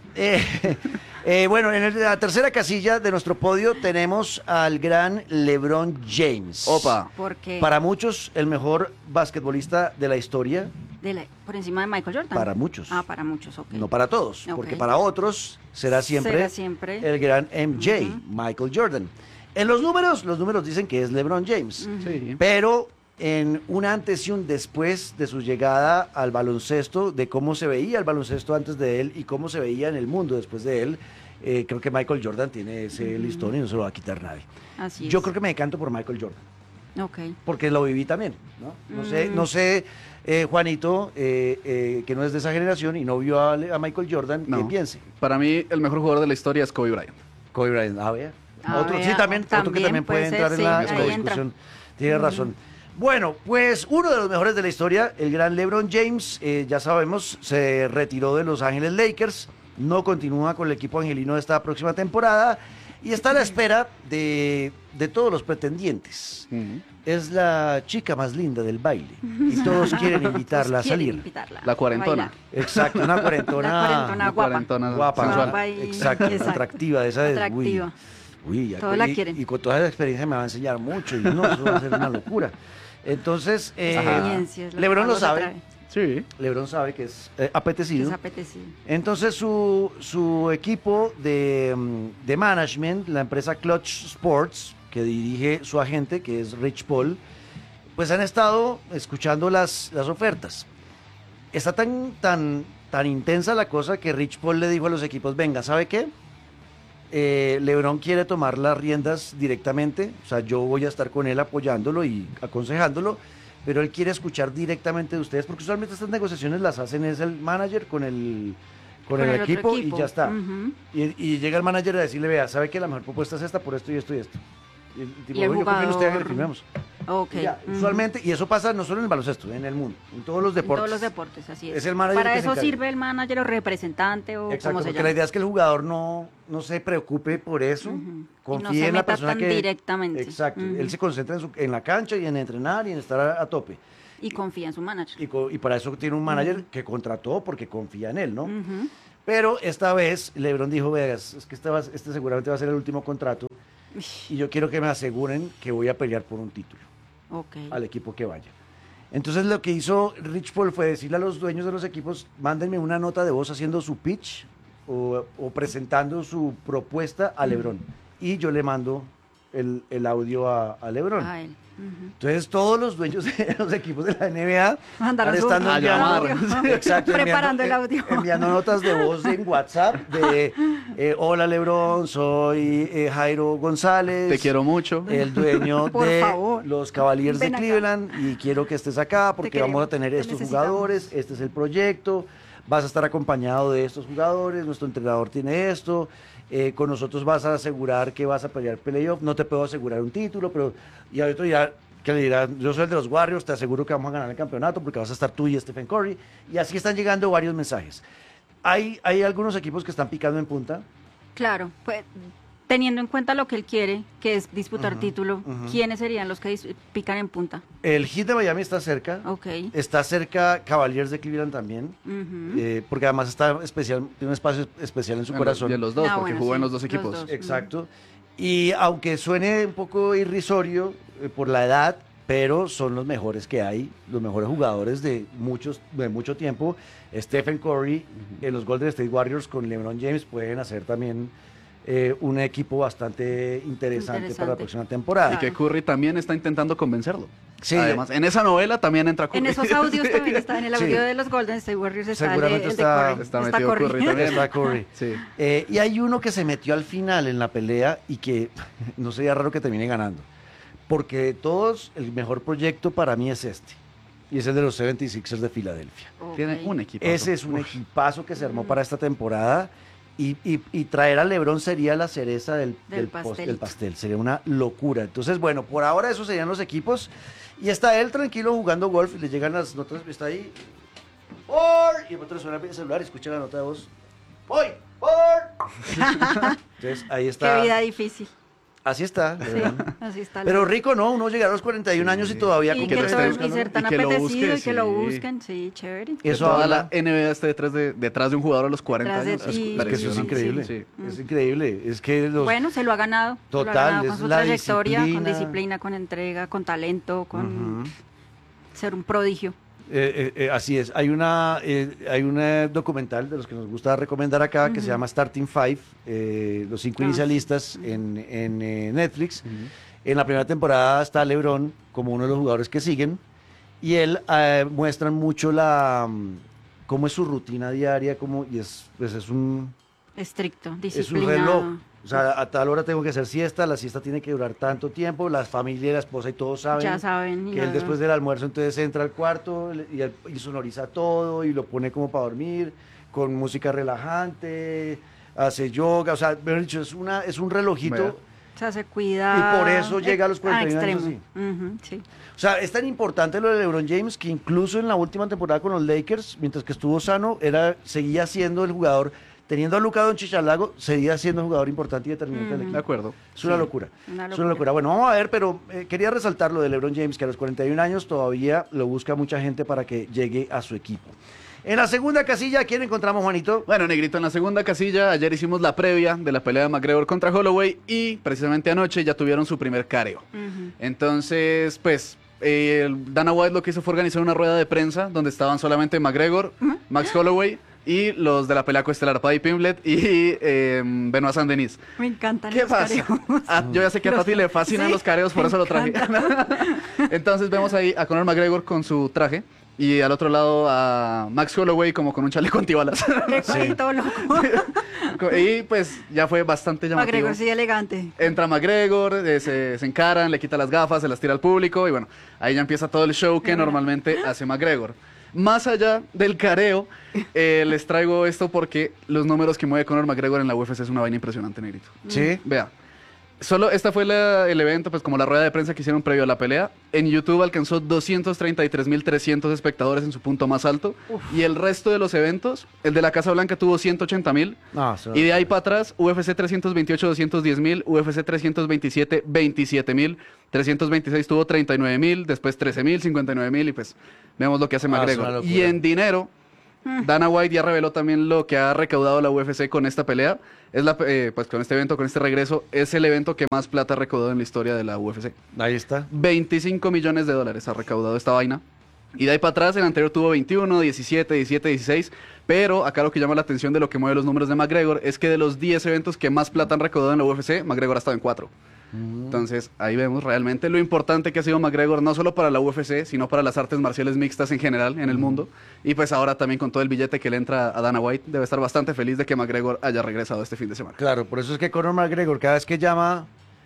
en la tercera casilla de nuestro podio tenemos al gran LeBron James. Opa. ¿Por qué? Para muchos, el mejor basquetbolista de la historia. ¿Por encima de Michael Jordan? Para muchos. Ah, para muchos, ok. No para todos, Ok. porque para otros será siempre el gran MJ, Michael Jordan. En los números dicen que es LeBron James, Sí. pero en un antes y un después de su llegada al baloncesto, de cómo se veía el baloncesto antes de él y cómo se veía en el mundo después de él, creo que Michael Jordan tiene ese listón y no se lo va a quitar nadie. Así Yo es. creo que me decanto por Michael Jordan. Ok. Porque lo viví también, ¿no? No sé, Juanito, que no es de esa generación y no vio a Michael Jordan, ¿qué No. piense? Para mí, el mejor jugador de la historia es Kobe Bryant. Kobe Bryant, vea. Otro, vea, sí, también, otro que también puede entrar en la ahí discusión. Tiene razón. Bueno, pues uno de los mejores de la historia, el gran LeBron James, ya sabemos, se retiró de Los Ángeles Lakers, no continúa con el equipo angelino esta próxima temporada y está a la espera de todos los pretendientes. Es la chica más linda del baile y todos quieren invitarla a salir. La cuarentona. Exacto, una cuarentona. La cuarentona guapa. Cuarentona Guapa, sensual. Guapa y- exacto, atractiva, de esa de Atractiva. Uy, Todos la quieren. y con toda esa experiencia me va a enseñar mucho y no, eso va a ser una locura. Entonces, Experiencias, lo LeBron que lo más sabe. atrae. Sí. LeBron sabe que es apetecido. Es apetecido. Entonces su equipo de management, la empresa Clutch Sports, que dirige su agente, que es Rich Paul, pues han estado escuchando las ofertas. Está tan intensa la cosa que Rich Paul le dijo a los equipos, venga, ¿sabe qué? LeBron quiere tomar las riendas directamente, o sea, yo voy a estar con él apoyándolo y aconsejándolo, pero él quiere escuchar directamente de ustedes, porque usualmente estas negociaciones las hacen es el manager con el otro equipo y ya está. Ujú. Y llega el manager a decirle, vea, ¿sabe que la mejor propuesta es esta por esto y esto y esto? Y el tipo, Y el "Oye, yo creo que usted haga que jugador- firmemos". Ok. Ya, Ujú. usualmente, y eso pasa no solo en el baloncesto, en el mundo, en todos los En deportes. todos los deportes, así es. Es el manager Para que se eso encarga. sirve el manager o representante o Exacto, como se porque llama. la idea es que el jugador no se preocupe por eso, Ujú. Y no confíe se en la meta persona tan que... directamente. Exacto, Ujú. él se concentra en la cancha y en entrenar y en estar a tope. Y confía en su manager. Y para eso tiene un manager que contrató porque confía en él, ¿no? Pero esta vez LeBron dijo, veas, es que este seguramente va a ser el último contrato y yo quiero que me aseguren que voy a pelear por un título al equipo que vaya. Entonces lo que hizo Rich Paul fue decirle a los dueños de los equipos, mándenme una nota de voz haciendo su pitch o presentando su propuesta a LeBron. Y yo le mando el audio a LeBron. A él. Entonces todos los dueños de los equipos de la NBA Mandaron están preparando el audio. Enviando notas de voz en WhatsApp de hola LeBron, soy Jairo González. Te quiero mucho. El dueño Por de favor. los Cavaliers Ven de acá. Cleveland y quiero que estés acá porque vamos a tener te estos necesitamos. jugadores, este es el proyecto, vas a estar acompañado de estos jugadores, nuestro entrenador tiene esto. Con nosotros vas a asegurar que vas a pelear playoff, no te puedo asegurar un título, pero y hay otro ya que le dirá, yo soy el de los Warriors, te aseguro que vamos a ganar el campeonato porque vas a estar tú y Stephen Curry, y así están llegando varios mensajes. Hay algunos equipos que están picando en punta. Claro, pues teniendo en cuenta lo que él quiere, que es disputar título, ¿quiénes serían los que pican en punta? El Heat de Miami está cerca. Está cerca Cavaliers de Cleveland también. Porque además tiene un espacio especial en su corazón. De los dos, porque jugó en los dos equipos. Los dos. Exacto. Y aunque suene un poco irrisorio por la edad, pero son los mejores que hay, los mejores jugadores de mucho tiempo. Stephen Curry en los Golden State Warriors con LeBron James pueden hacer también un equipo bastante interesante para la próxima temporada. Y que Curry también está intentando convencerlo. Sí. Además, en esa novela también entra Curry. En esos audios también está, en el audio de los Golden State Warriors está Seguramente el de Curry. Está metido Curry también. Está Curry. Sí. Y hay uno que se metió al final en la pelea y que no sería raro que termine ganando. Porque de todos, el mejor proyecto para mí es este. Y es el de los 76ers de Filadelfia. Tiene un equipo. Ese es un equipazo que se armó para esta temporada. Y traer a LeBron sería la cereza del pastel. Sería una locura. Entonces, bueno, por ahora esos serían los equipos. Y está él tranquilo jugando golf. Y le llegan las notas. Está ahí. Y el otro suena el celular y escucha la nota de voz. ¡Voy! Entonces, ahí está. Qué vida difícil. Así está. Sí, así está. Pero rico, ¿no? Uno llegar a los 41 años y todavía y con que lo todo, esté y ser tan y que lo apetecido busque, y que lo sí. busquen, sí, chévere. Eso Toda habla. la NBA está detrás de un jugador a los 40 años. Detrás de ti. Es que eso es increíble. Sí. Es increíble. Es que los. Bueno, se lo ha ganado. Total, se lo ha ganado es con su la trayectoria, con disciplina. disciplina, con entrega, con talento, con ser un prodigio. Así es. Hay una documental de los que nos gusta recomendar acá que se llama Starting Five, los 5 inicialistas en Netflix. En la primera temporada está LeBron como uno de los jugadores que siguen y él muestran mucho cómo es su rutina diaria, y es un Estricto, es un disciplinado. reloj. O sea, a tal hora tengo que hacer siesta, la siesta tiene que durar tanto tiempo, la familia, la esposa y todos saben, Ya saben, que él después del almuerzo entonces entra al cuarto y sonoriza todo y lo pone como para dormir, con música relajante, hace yoga, o sea, mejor dicho, es un relojito. Se hace cuidado. Y por eso llega a los 41 años así. Sí. O sea, es tan importante lo de LeBron James que incluso en la última temporada con los Lakers, mientras que estuvo sano, seguía siendo el jugador. Teniendo a Luka Doncic al lado, seguía siendo un jugador importante y determinante del equipo. De acuerdo. Es una locura. Es una locura. Bueno, vamos a ver, pero quería resaltar lo de LeBron James, que a los 41 años todavía lo busca mucha gente para que llegue a su equipo. En la segunda casilla, ¿a quién encontramos, Juanito? Bueno, Negrito, en la segunda casilla, ayer hicimos la previa de la pelea de McGregor contra Holloway y precisamente anoche ya tuvieron su primer careo. Entonces, pues, Dana White lo que hizo fue organizar una rueda de prensa donde estaban solamente McGregor, Max Holloway y los de la pelea coestelar, Paddy Pimblett y Benoit Saint-Denis. Me encantan ¿Qué los pasa? careos. Yo ya sé que a Tati le fascinan los careos, por eso lo traje. Entonces vemos ahí a Conor McGregor con su traje y al otro lado a Max Holloway como con un chaleco antibalas. Qué cuadrito loco. Y pues ya fue bastante llamativo. McGregor sí elegante. Entra McGregor, se encaran, le quita las gafas, se las tira al público y bueno, ahí ya empieza todo el show que normalmente hace McGregor. Más allá del careo, les traigo esto porque los números que mueve Conor McGregor en la UFC es una vaina impresionante, Negrito. Sí. Vea, Solo esta fue el evento, pues como la rueda de prensa que hicieron previo a la pelea. En YouTube alcanzó 233.300 espectadores en su punto más alto. Y el resto de los eventos, el de la Casa Blanca tuvo 180.000. Y de ahí para atrás, UFC 328, 210.000, UFC 327, 27.000, 326 tuvo 39.000, después 13.000, 59.000 y pues vemos lo que hace McGregor. Y en dinero, Dana White ya reveló también lo que ha recaudado la UFC con esta pelea. Es pues con este evento, con este regreso, es el evento que más plata ha recaudado en la historia de la UFC. Ahí está. 25 millones de dólares ha recaudado esta vaina. Y de ahí para atrás, el anterior tuvo 21, 17, 17, 16. Pero acá lo que llama la atención de lo que mueve los números de McGregor es que de los 10 eventos que más plata han recaudado en la UFC, McGregor ha estado en 4. Entonces, ahí vemos realmente lo importante que ha sido McGregor, no solo para la UFC, sino para las artes marciales mixtas en general en el mundo. Y pues ahora también con todo el billete que le entra a Dana White, debe estar bastante feliz de que McGregor haya regresado este fin de semana. Claro, por eso es que Conor McGregor, cada vez que llama,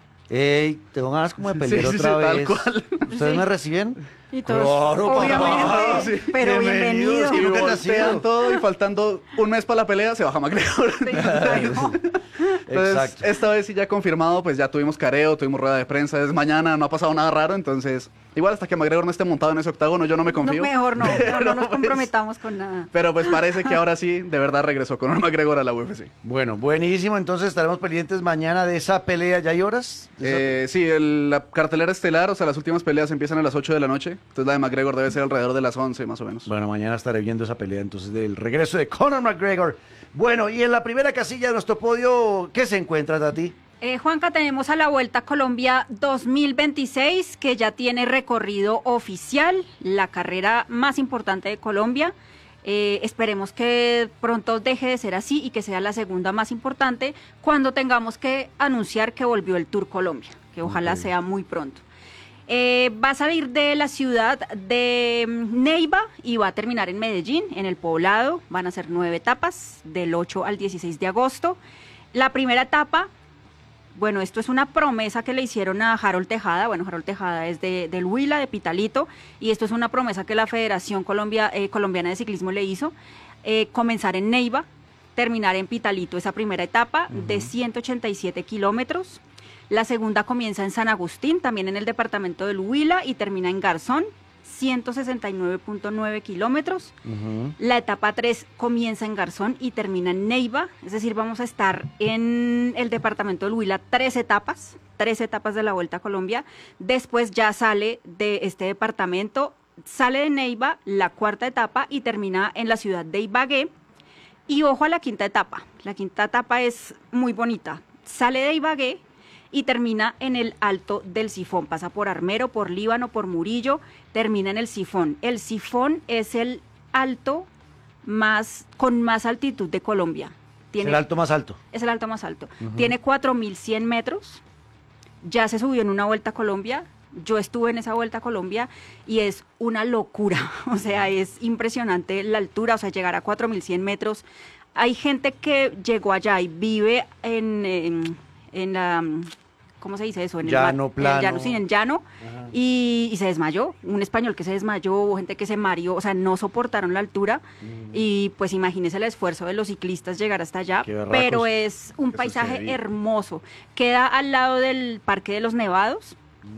tengo ganas como de pelear otra vez. Tal cual. ¿Ustedes me reciben? Y todos, Claro, obviamente, papá. pero Bienvenidos. bienvenido. Y voltean todo y faltando un mes para la pelea, se baja McGregor. Entonces, Exacto. esta vez sí ya confirmado, pues ya tuvimos careo, tuvimos rueda de prensa, es mañana, no ha pasado nada raro, entonces igual hasta que McGregor no esté montado en ese octágono, yo no me confío. No, mejor no nos pues, comprometamos con nada. Pero pues parece que ahora sí, de verdad regresó Conor McGregor a la UFC. Bueno, buenísimo, entonces estaremos pendientes mañana de esa pelea. ¿Ya hay horas? Sí, la cartelera estelar, o sea, las últimas peleas empiezan a las 8 de la noche, entonces la de McGregor debe ser alrededor de las 11 más o menos. Bueno, mañana estaré viendo esa pelea entonces del regreso de Conor McGregor. Bueno, y en la primera casilla de nuestro podio, ¿qué se encuentra, Tati? Juanca, tenemos a la Vuelta a Colombia 2026, que ya tiene recorrido oficial, la carrera más importante de Colombia. Esperemos que pronto deje de ser así y que sea la segunda más importante cuando tengamos que anunciar que volvió el Tour Colombia, que ojalá sea muy pronto. Va a salir de la ciudad de Neiva y va a terminar en Medellín, en el Poblado. Van a ser 9 etapas, del 8 al 16 de agosto. La primera etapa, bueno, esto es una promesa que le hicieron a Harold Tejada. Bueno, Harold Tejada es del Huila, de Pitalito, y esto es una promesa que la Federación Colombiana de Ciclismo le hizo. Comenzar en Neiva, terminar en Pitalito, esa primera etapa de 187 kilómetros. La segunda comienza en San Agustín, también en el departamento del Huila, y termina en Garzón, 169.9 kilómetros. La etapa 3 comienza en Garzón y termina en Neiva, es decir, vamos a estar en el departamento del Huila 3 etapas de la Vuelta a Colombia. Después ya sale de este departamento, sale de Neiva la cuarta etapa y termina en la ciudad de Ibagué. Y ojo a la quinta etapa. La quinta etapa es muy bonita. Sale de Ibagué y termina en el Alto del Sifón. Pasa por Armero, por Líbano, por Murillo, termina en el Sifón. El Sifón es el alto con más altitud de Colombia. ¿Es el alto más alto? Es el alto más alto. Tiene 4.100 metros. Ya se subió en una Vuelta a Colombia. Yo estuve en esa Vuelta a Colombia y es una locura. O sea, es impresionante la altura, o sea, llegar a 4.100 metros. Hay gente que llegó allá y vive en la, ¿cómo se dice eso? En llano, plano. En llano, y se desmayó. Un español que se desmayó, hubo gente que se mareó, o sea, no soportaron la altura. Y pues imagínese el esfuerzo de los ciclistas llegar hasta allá. Pero es un paisaje hermoso. Queda al lado del Parque de los Nevados.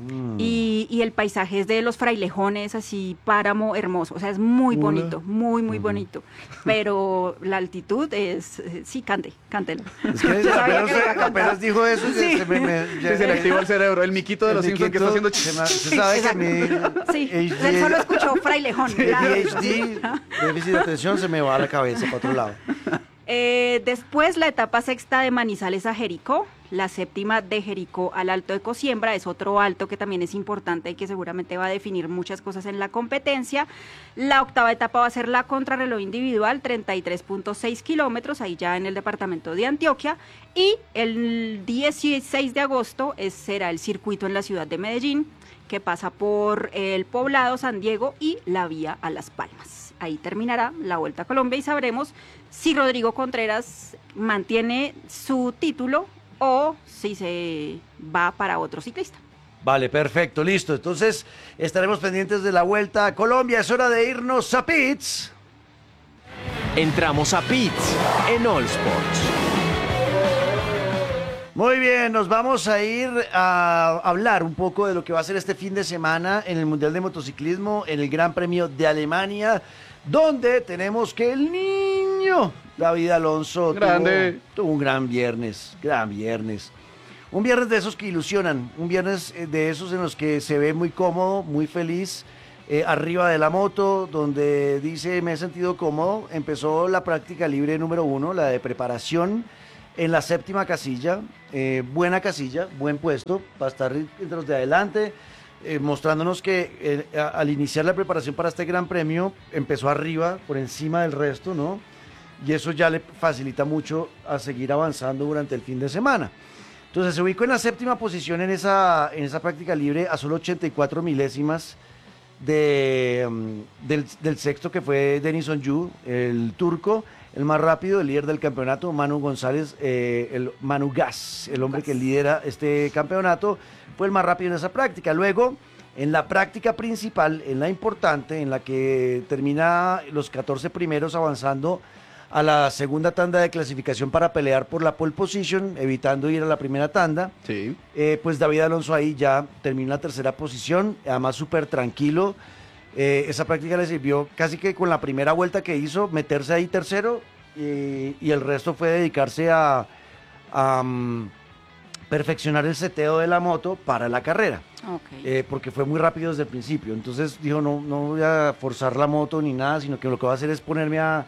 Y el paisaje es de los Frailejones, así, páramo hermoso, o sea, es muy bonito, muy bonito, pero la altitud es, sí, cántelo. Es que apenas dijo eso, sí. se le activó el cerebro, el miquito de los Simpsons que está haciendo se sabe que mi sí, él solo escuchó Frailejón. ADHD, déficit de atención, se me va a la cabeza para otro lado. Después la etapa sexta de Manizales a Jericó, la séptima de Jericó al Alto de Cosiembra, es otro alto que también es importante y que seguramente va a definir muchas cosas en la competencia. La octava etapa va a ser la contrarreloj individual, 33.6 kilómetros, ahí ya en el departamento de Antioquia, y el 16 de agosto será el circuito en la ciudad de Medellín, que pasa por el Poblado, San Diego y la vía a Las Palmas. Ahí terminará la Vuelta a Colombia y sabremos si Rodrigo Contreras mantiene su título o si se va para otro ciclista. Vale, perfecto, listo. Entonces estaremos pendientes de la Vuelta a Colombia. Es hora de irnos a Pits. Entramos a Pits en All Sports. Muy bien, nos vamos a ir a hablar un poco de lo que va a ser este fin de semana en el Mundial de Motociclismo, en el Gran Premio de Alemania, donde tenemos que el niño David Alonso tuvo un gran viernes. Un viernes de esos que ilusionan, un viernes de esos en los que se ve muy cómodo, muy feliz, arriba de la moto, donde dice, me he sentido cómodo. Empezó la práctica libre número 1, la de preparación, en la 7ª casilla, buena casilla, buen puesto, para estar entre los de adelante, mostrándonos que al iniciar la preparación para este Gran Premio, empezó arriba, por encima del resto, ¿no? Y eso ya le facilita mucho a seguir avanzando durante el fin de semana. Entonces se ubicó en la 7ª posición en esa práctica libre, a solo 84 milésimas del sexto, que fue Denison Yu, el turco, el más rápido, el líder del campeonato, Manu González, el Manu Gas, el hombre que lidera este campeonato, fue el más rápido en esa práctica. Luego, en la práctica principal, en la importante, en la que termina los 14 primeros avanzando a la segunda tanda de clasificación para pelear por la pole position, evitando ir a la primera tanda. Sí. Pues David Alonso ahí ya terminó la 3ª posición, además súper tranquilo. Esa práctica le sirvió casi que con la primera vuelta que hizo, meterse ahí tercero, y el resto fue dedicarse a perfeccionar el seteo de la moto para la carrera. Okay. Porque fue muy rápido desde el principio. Entonces dijo, no voy a forzar la moto ni nada, sino que lo que voy a hacer es ponerme a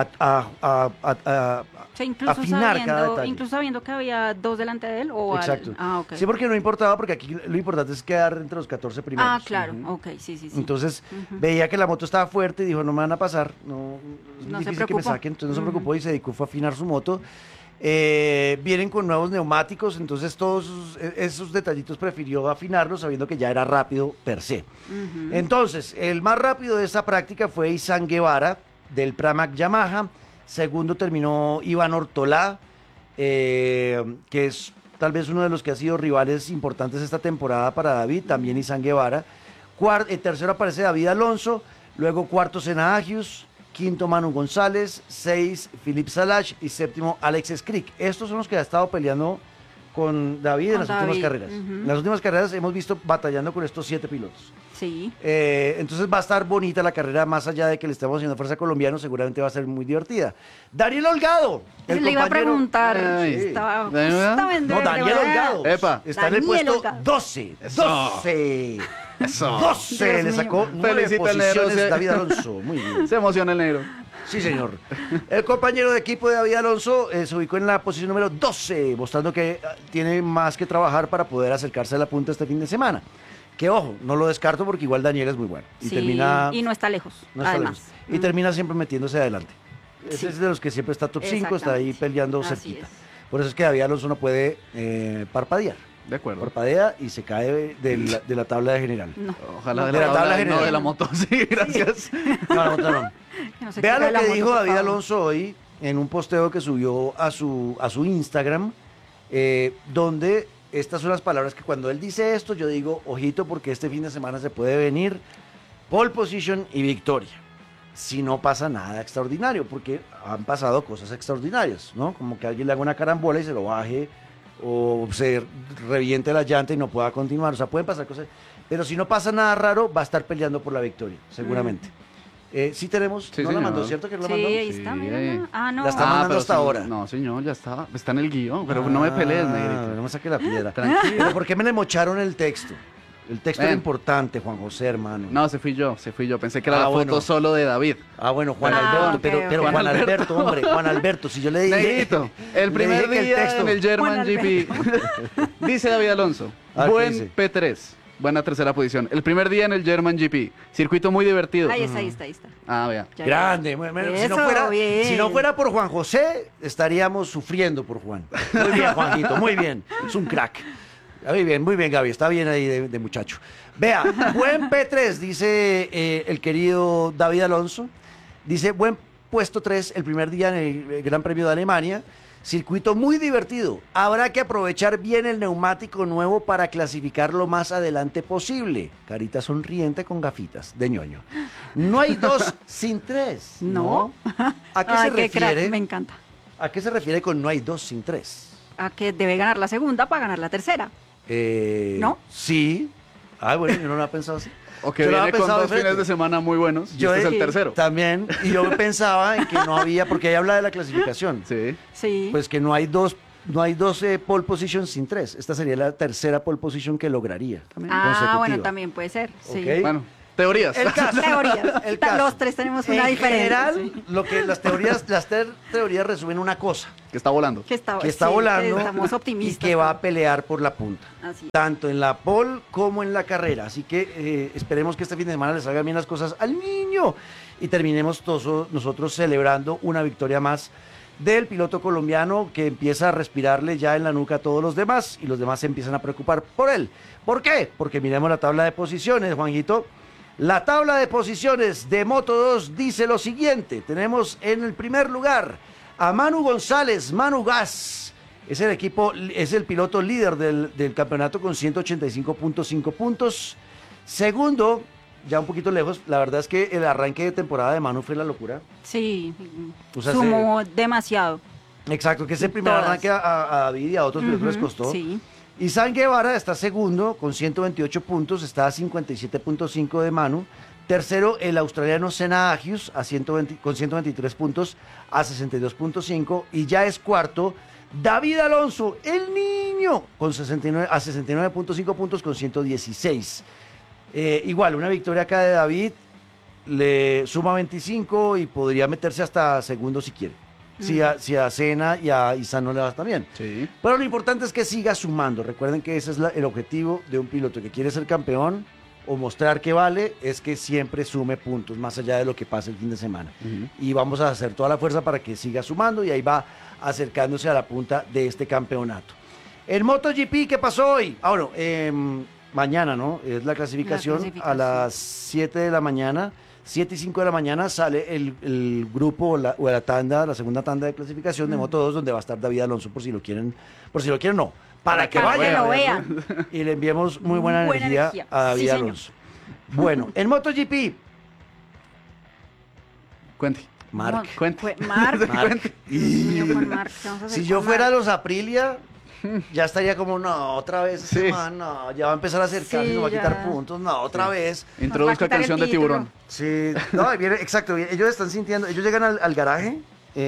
afinar cada detalle. Incluso sabiendo que había 2 delante de él. Exacto. Okay. Sí, porque no importaba, porque aquí lo importante es quedar entre los 14 primeros. Ah, claro. Ok, sí. Entonces veía que la moto estaba fuerte y dijo, no me van a pasar, es No difícil se que me preocupó. saquen. Entonces no se preocupó y se dedicó fue a afinar su moto. Vienen con nuevos neumáticos, entonces todos esos detallitos prefirió afinarlos sabiendo que ya era rápido per se. Entonces, el más rápido de esta práctica fue Izan Guevara, del Pramac Yamaha. Segundo terminó Iván Ortolá, que es tal vez uno de los que ha sido rivales importantes esta temporada para David, también Izan Guevara. Tercero aparece David Alonso, luego cuarto Senna Agius, quinto Manu González, 6 Philippe Salache y séptimo Alex Skrik. Estos son los que ha estado peleando con David en las últimas carreras. En las últimas carreras hemos visto batallando con estos 7 pilotos. Sí. Entonces va a estar bonita la carrera, más allá de que le estemos haciendo fuerza colombiano, seguramente va a ser muy divertida. Daniel Holgado. Le iba a preguntar. No, Daniel Holgado. Está en el puesto 12. Eso. 12. Le sacó 9 posiciones David Alonso. Muy bien. Se emociona el negro. Sí, señor. El compañero de equipo de David Alonso se ubicó en la posición número 12, mostrando que tiene más que trabajar para poder acercarse a la punta este fin de semana. Que ojo, no lo descarto porque igual Daniel es muy bueno. Y y no está lejos, además. Y termina siempre metiéndose adelante. Ese es de los que siempre está top 5, está ahí peleando cerquita. Por eso es que David Alonso no puede parpadear. De acuerdo. Parpadea y se cae de la tabla de general. No. Ojalá de la tabla general. No, de la moto, sí, gracias. No, la moto no. Vean lo que dijo David Alonso hoy en un posteo que subió a su Instagram, donde estas son las palabras que cuando él dice esto, yo digo, ojito, porque este fin de semana se puede venir pole position y victoria. Si no pasa nada extraordinario, porque han pasado cosas extraordinarias, ¿no? Como que alguien le haga una carambola y se lo baje, o se reviente la llanta y no pueda continuar. O sea, pueden pasar cosas. Pero si no pasa nada raro, va a estar peleando por la victoria, seguramente. Sí tenemos, sí, ¿no la mandó, cierto que lo mandó? Sí, ahí está, mira. Ah, no. La está mandando hasta ahora. No, señor, ya está en el guión, pero no me pelees, negrito. No me saque la piedra. Tranquilo. Pero ¿por qué me le mocharon el texto? El texto era importante, Juan José, hermano. No, se fui yo. Pensé que era la foto solo de David. Ah, bueno, Juan Alberto, pero Juan Alberto, hombre, Juan Alberto, si yo le dije... Negrito, el primer día en el German GP, dice David Alonso, buen P3. Buena tercera posición. El primer día en el German GP. Circuito muy divertido. Ahí está. Ah, vea. Grande. Si no fuera por Juan José, estaríamos sufriendo por Juan. Muy bien, Juanito, muy bien. Es un crack. Muy bien, Gaby. Está bien ahí de muchacho. Vea, buen P3, dice el querido David Alonso. Dice, buen puesto 3 el primer día en el Gran Premio de Alemania. Circuito muy divertido. Habrá que aprovechar bien el neumático nuevo para clasificar lo más adelante posible. Carita sonriente con gafitas de ñoño. No hay 2 sin 3. No. ¿A qué se refiere? Crack, me encanta. ¿A qué se refiere con no hay 2 sin 3? a que debe ganar la segunda para ganar la tercera. ¿No? Sí. Ah, bueno, yo no lo había pensado así. O que Yo lo viene había con pensado 2 fines de semana muy buenos. Y este es el tercero. También. Y yo pensaba en que no había, porque ahí habla de la clasificación. Sí. Sí. Pues que no hay dos pole positions sin 3. Esta sería la tercera pole position que lograría. Bueno, también puede ser. Sí. Ok. Bueno, teorías. El caso. Teorías. El caso. Los tres tenemos una En diferencia. general, sí. lo que las teorías resumen una cosa. Que está volando. Que está Que está sí, volando estamos y optimistas. que va a pelear por la punta. Así es. Tanto en la pole como en la carrera. Así que esperemos que este fin de semana le salgan bien las cosas al niño y terminemos todos nosotros celebrando una victoria más del piloto colombiano que empieza a respirarle ya en la nuca a todos los demás y los demás se empiezan a preocupar por él. ¿Por qué? Porque miremos la tabla de posiciones, Juanjito. La tabla de posiciones de Moto2 dice lo siguiente. Tenemos en el primer lugar a Manu González, Manu Gas. Es el piloto líder del campeonato con 185.5 puntos. Segundo, ya un poquito lejos, la verdad es que el arranque de temporada de Manu fue la locura. Sí, O sea, sumó demasiado. Exacto, que ese primer Todas. arranque a David y a otros pilotos les costó. Sí. Y San Guevara está segundo con 128 puntos, está a 57.5 de Manu. Tercero, el australiano Senna Agius con 123 puntos a 62.5. Y ya es cuarto, David Alonso, el niño, con 69.5 puntos con 116. Igual, una victoria acá de David le suma 25 y podría meterse hasta segundo si quiere. Si a Senna y a Izan no le va tan bien. Sí. Pero lo importante es que siga sumando. Recuerden que ese es el objetivo de un piloto que quiere ser campeón o mostrar que vale, es que siempre sume puntos, más allá de lo que pase el fin de semana. Y vamos a hacer toda la fuerza para que siga sumando y ahí va acercándose a la punta de este campeonato. El MotoGP, ¿qué pasó hoy? Bueno, mañana, ¿no? Es la clasificación a las 7 de la mañana. 7 y 5 de la mañana sale el grupo o la tanda, la segunda tanda de clasificación de Moto2, donde va a estar David Alonso, por si lo quieren no, para que vayan a lo verlo. vean. Y le enviemos muy buena energía a David Sí, Alonso. Bueno, en MotoGP, Cuente. Marc. Marc. Y- Con Marc, ¿qué vamos a hacer Si yo con fuera Marc? los Aprilia, ya estaría como, no, otra vez, Sí. este man, no, ya va a empezar a acercarse, Sí, nos va a quitar ya. puntos, no, otra vez. Introduzca quitar el canción de título. Tiburón. Sí, no, viene, exacto, ellos están sintiendo, ellos llegan al garaje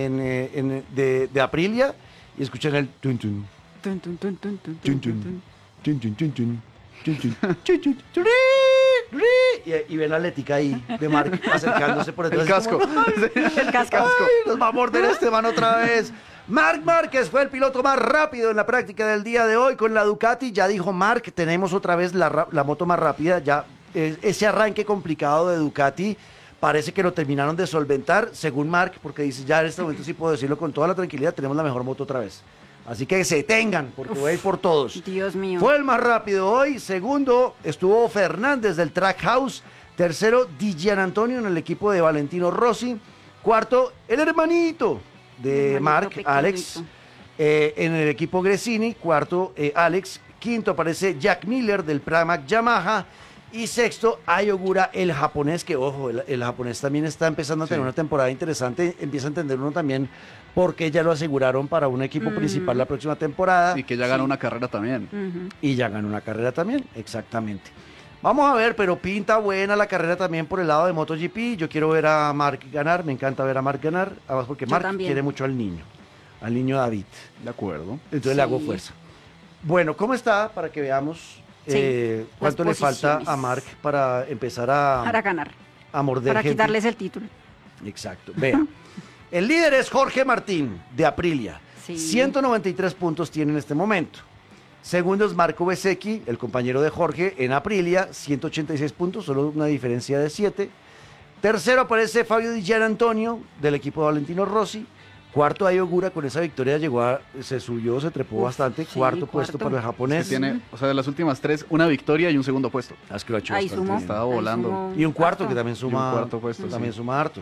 de Aprilia y escuchan el tun tun, Tun, tun, tun, tun, tun, tun tun, tun, tun. tun tun tun tun, tun tun, tun tun, tun, ri, y ven la letica ahí de Marc acercándose por detrás. El casco. El casco. ¡Ay, nos va a morder este man otra vez! Marc Márquez fue el piloto más rápido en la práctica del día de hoy con la Ducati. Ya dijo Marc, tenemos otra vez la moto más rápida. Ya ese arranque complicado de Ducati parece que lo terminaron de solventar, según Marc, porque dice, ya en este momento sí puedo decirlo con toda la tranquilidad, tenemos la mejor moto otra vez. Así que se tengan, porque voy a ir por todos. Dios mío. Fue el más rápido hoy. Segundo estuvo Fernández del Trackhouse. Tercero, Di Gianantonio en el equipo de Valentino Rossi. Cuarto, el hermanito de Hermanito Marc, pequeñito. Alex, en el equipo Gresini. Cuarto, Alex. Quinto aparece Jack Miller del Pramac Yamaha. Y sexto, Ayogura, el japonés, que ojo, el japonés también está empezando a tener una temporada interesante. Empieza a entender uno también por qué ya lo aseguraron para un equipo principal la próxima temporada. Y que ya ganó una carrera también. Y ya ganó una carrera también, exactamente. Vamos a ver, pero pinta buena la carrera también por el lado de MotoGP. Yo quiero ver a Marc ganar, me encanta ver a Marc ganar, además porque Yo Marc también. quiere mucho al niño David. De acuerdo. Entonces le hago fuerza. Bueno, ¿cómo está? Para que veamos cuánto le las falta posiciones. a Marc para empezar a ganar. a morder Para gente. quitarles el título. Exacto. Vea. El líder es Jorge Martín, de Aprilia. Sí. 193 puntos tiene en este momento. Segundo es Marco Bezzecchi, el compañero de Jorge, en Aprilia, 186 puntos, solo una diferencia de 7. Tercero aparece Fabio Di Gianantonio, del equipo de Valentino Rossi. Cuarto, Ayogura, con esa victoria se subió, se trepó bastante. sí, Cuarto puesto para el japonés. Que tiene, o sea, de las últimas 3, una victoria y un segundo puesto. Es que lo ha hecho Ahí bastante sumó. bien. Estaba volando. Y un cuarto que también suma. Y un cuarto puesto, También sí. suma harto.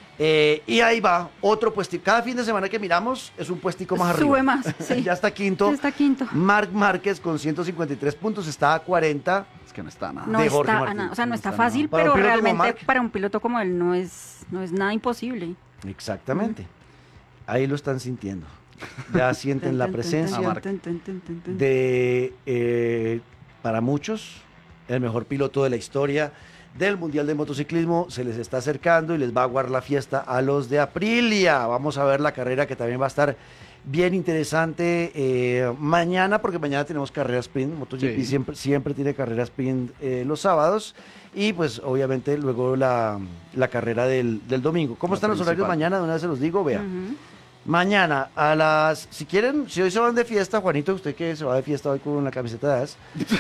Y ahí va, otro puestico. Cada fin de semana que miramos es un puestico más arriba. Sube más, sí. Ya está quinto. Ya está quinto. Marc Márquez con 153 puntos, está a 40. Es que no está nada. No de Jorge está, Martín. o sea, no está No está fácil, nada. Para un pero piloto como realmente Marc. para un piloto como él no es nada imposible. Exactamente. Ahí lo están sintiendo. Ya sienten la presencia de, para muchos, el mejor piloto de la historia del Mundial de Motociclismo. Se les está acercando y les va a aguar la fiesta a los de Aprilia. Vamos a ver la carrera, que también va a estar bien interesante mañana, porque mañana tenemos carrera sprint. MotoGP siempre tiene carrera sprint los sábados, y pues obviamente luego la carrera del domingo. ¿Cómo están los horarios mañana? De una vez se los digo, vea. Mañana a las, si quieren, si hoy se van de fiesta, Juanito, usted que se va de fiesta hoy con una camiseta de AS,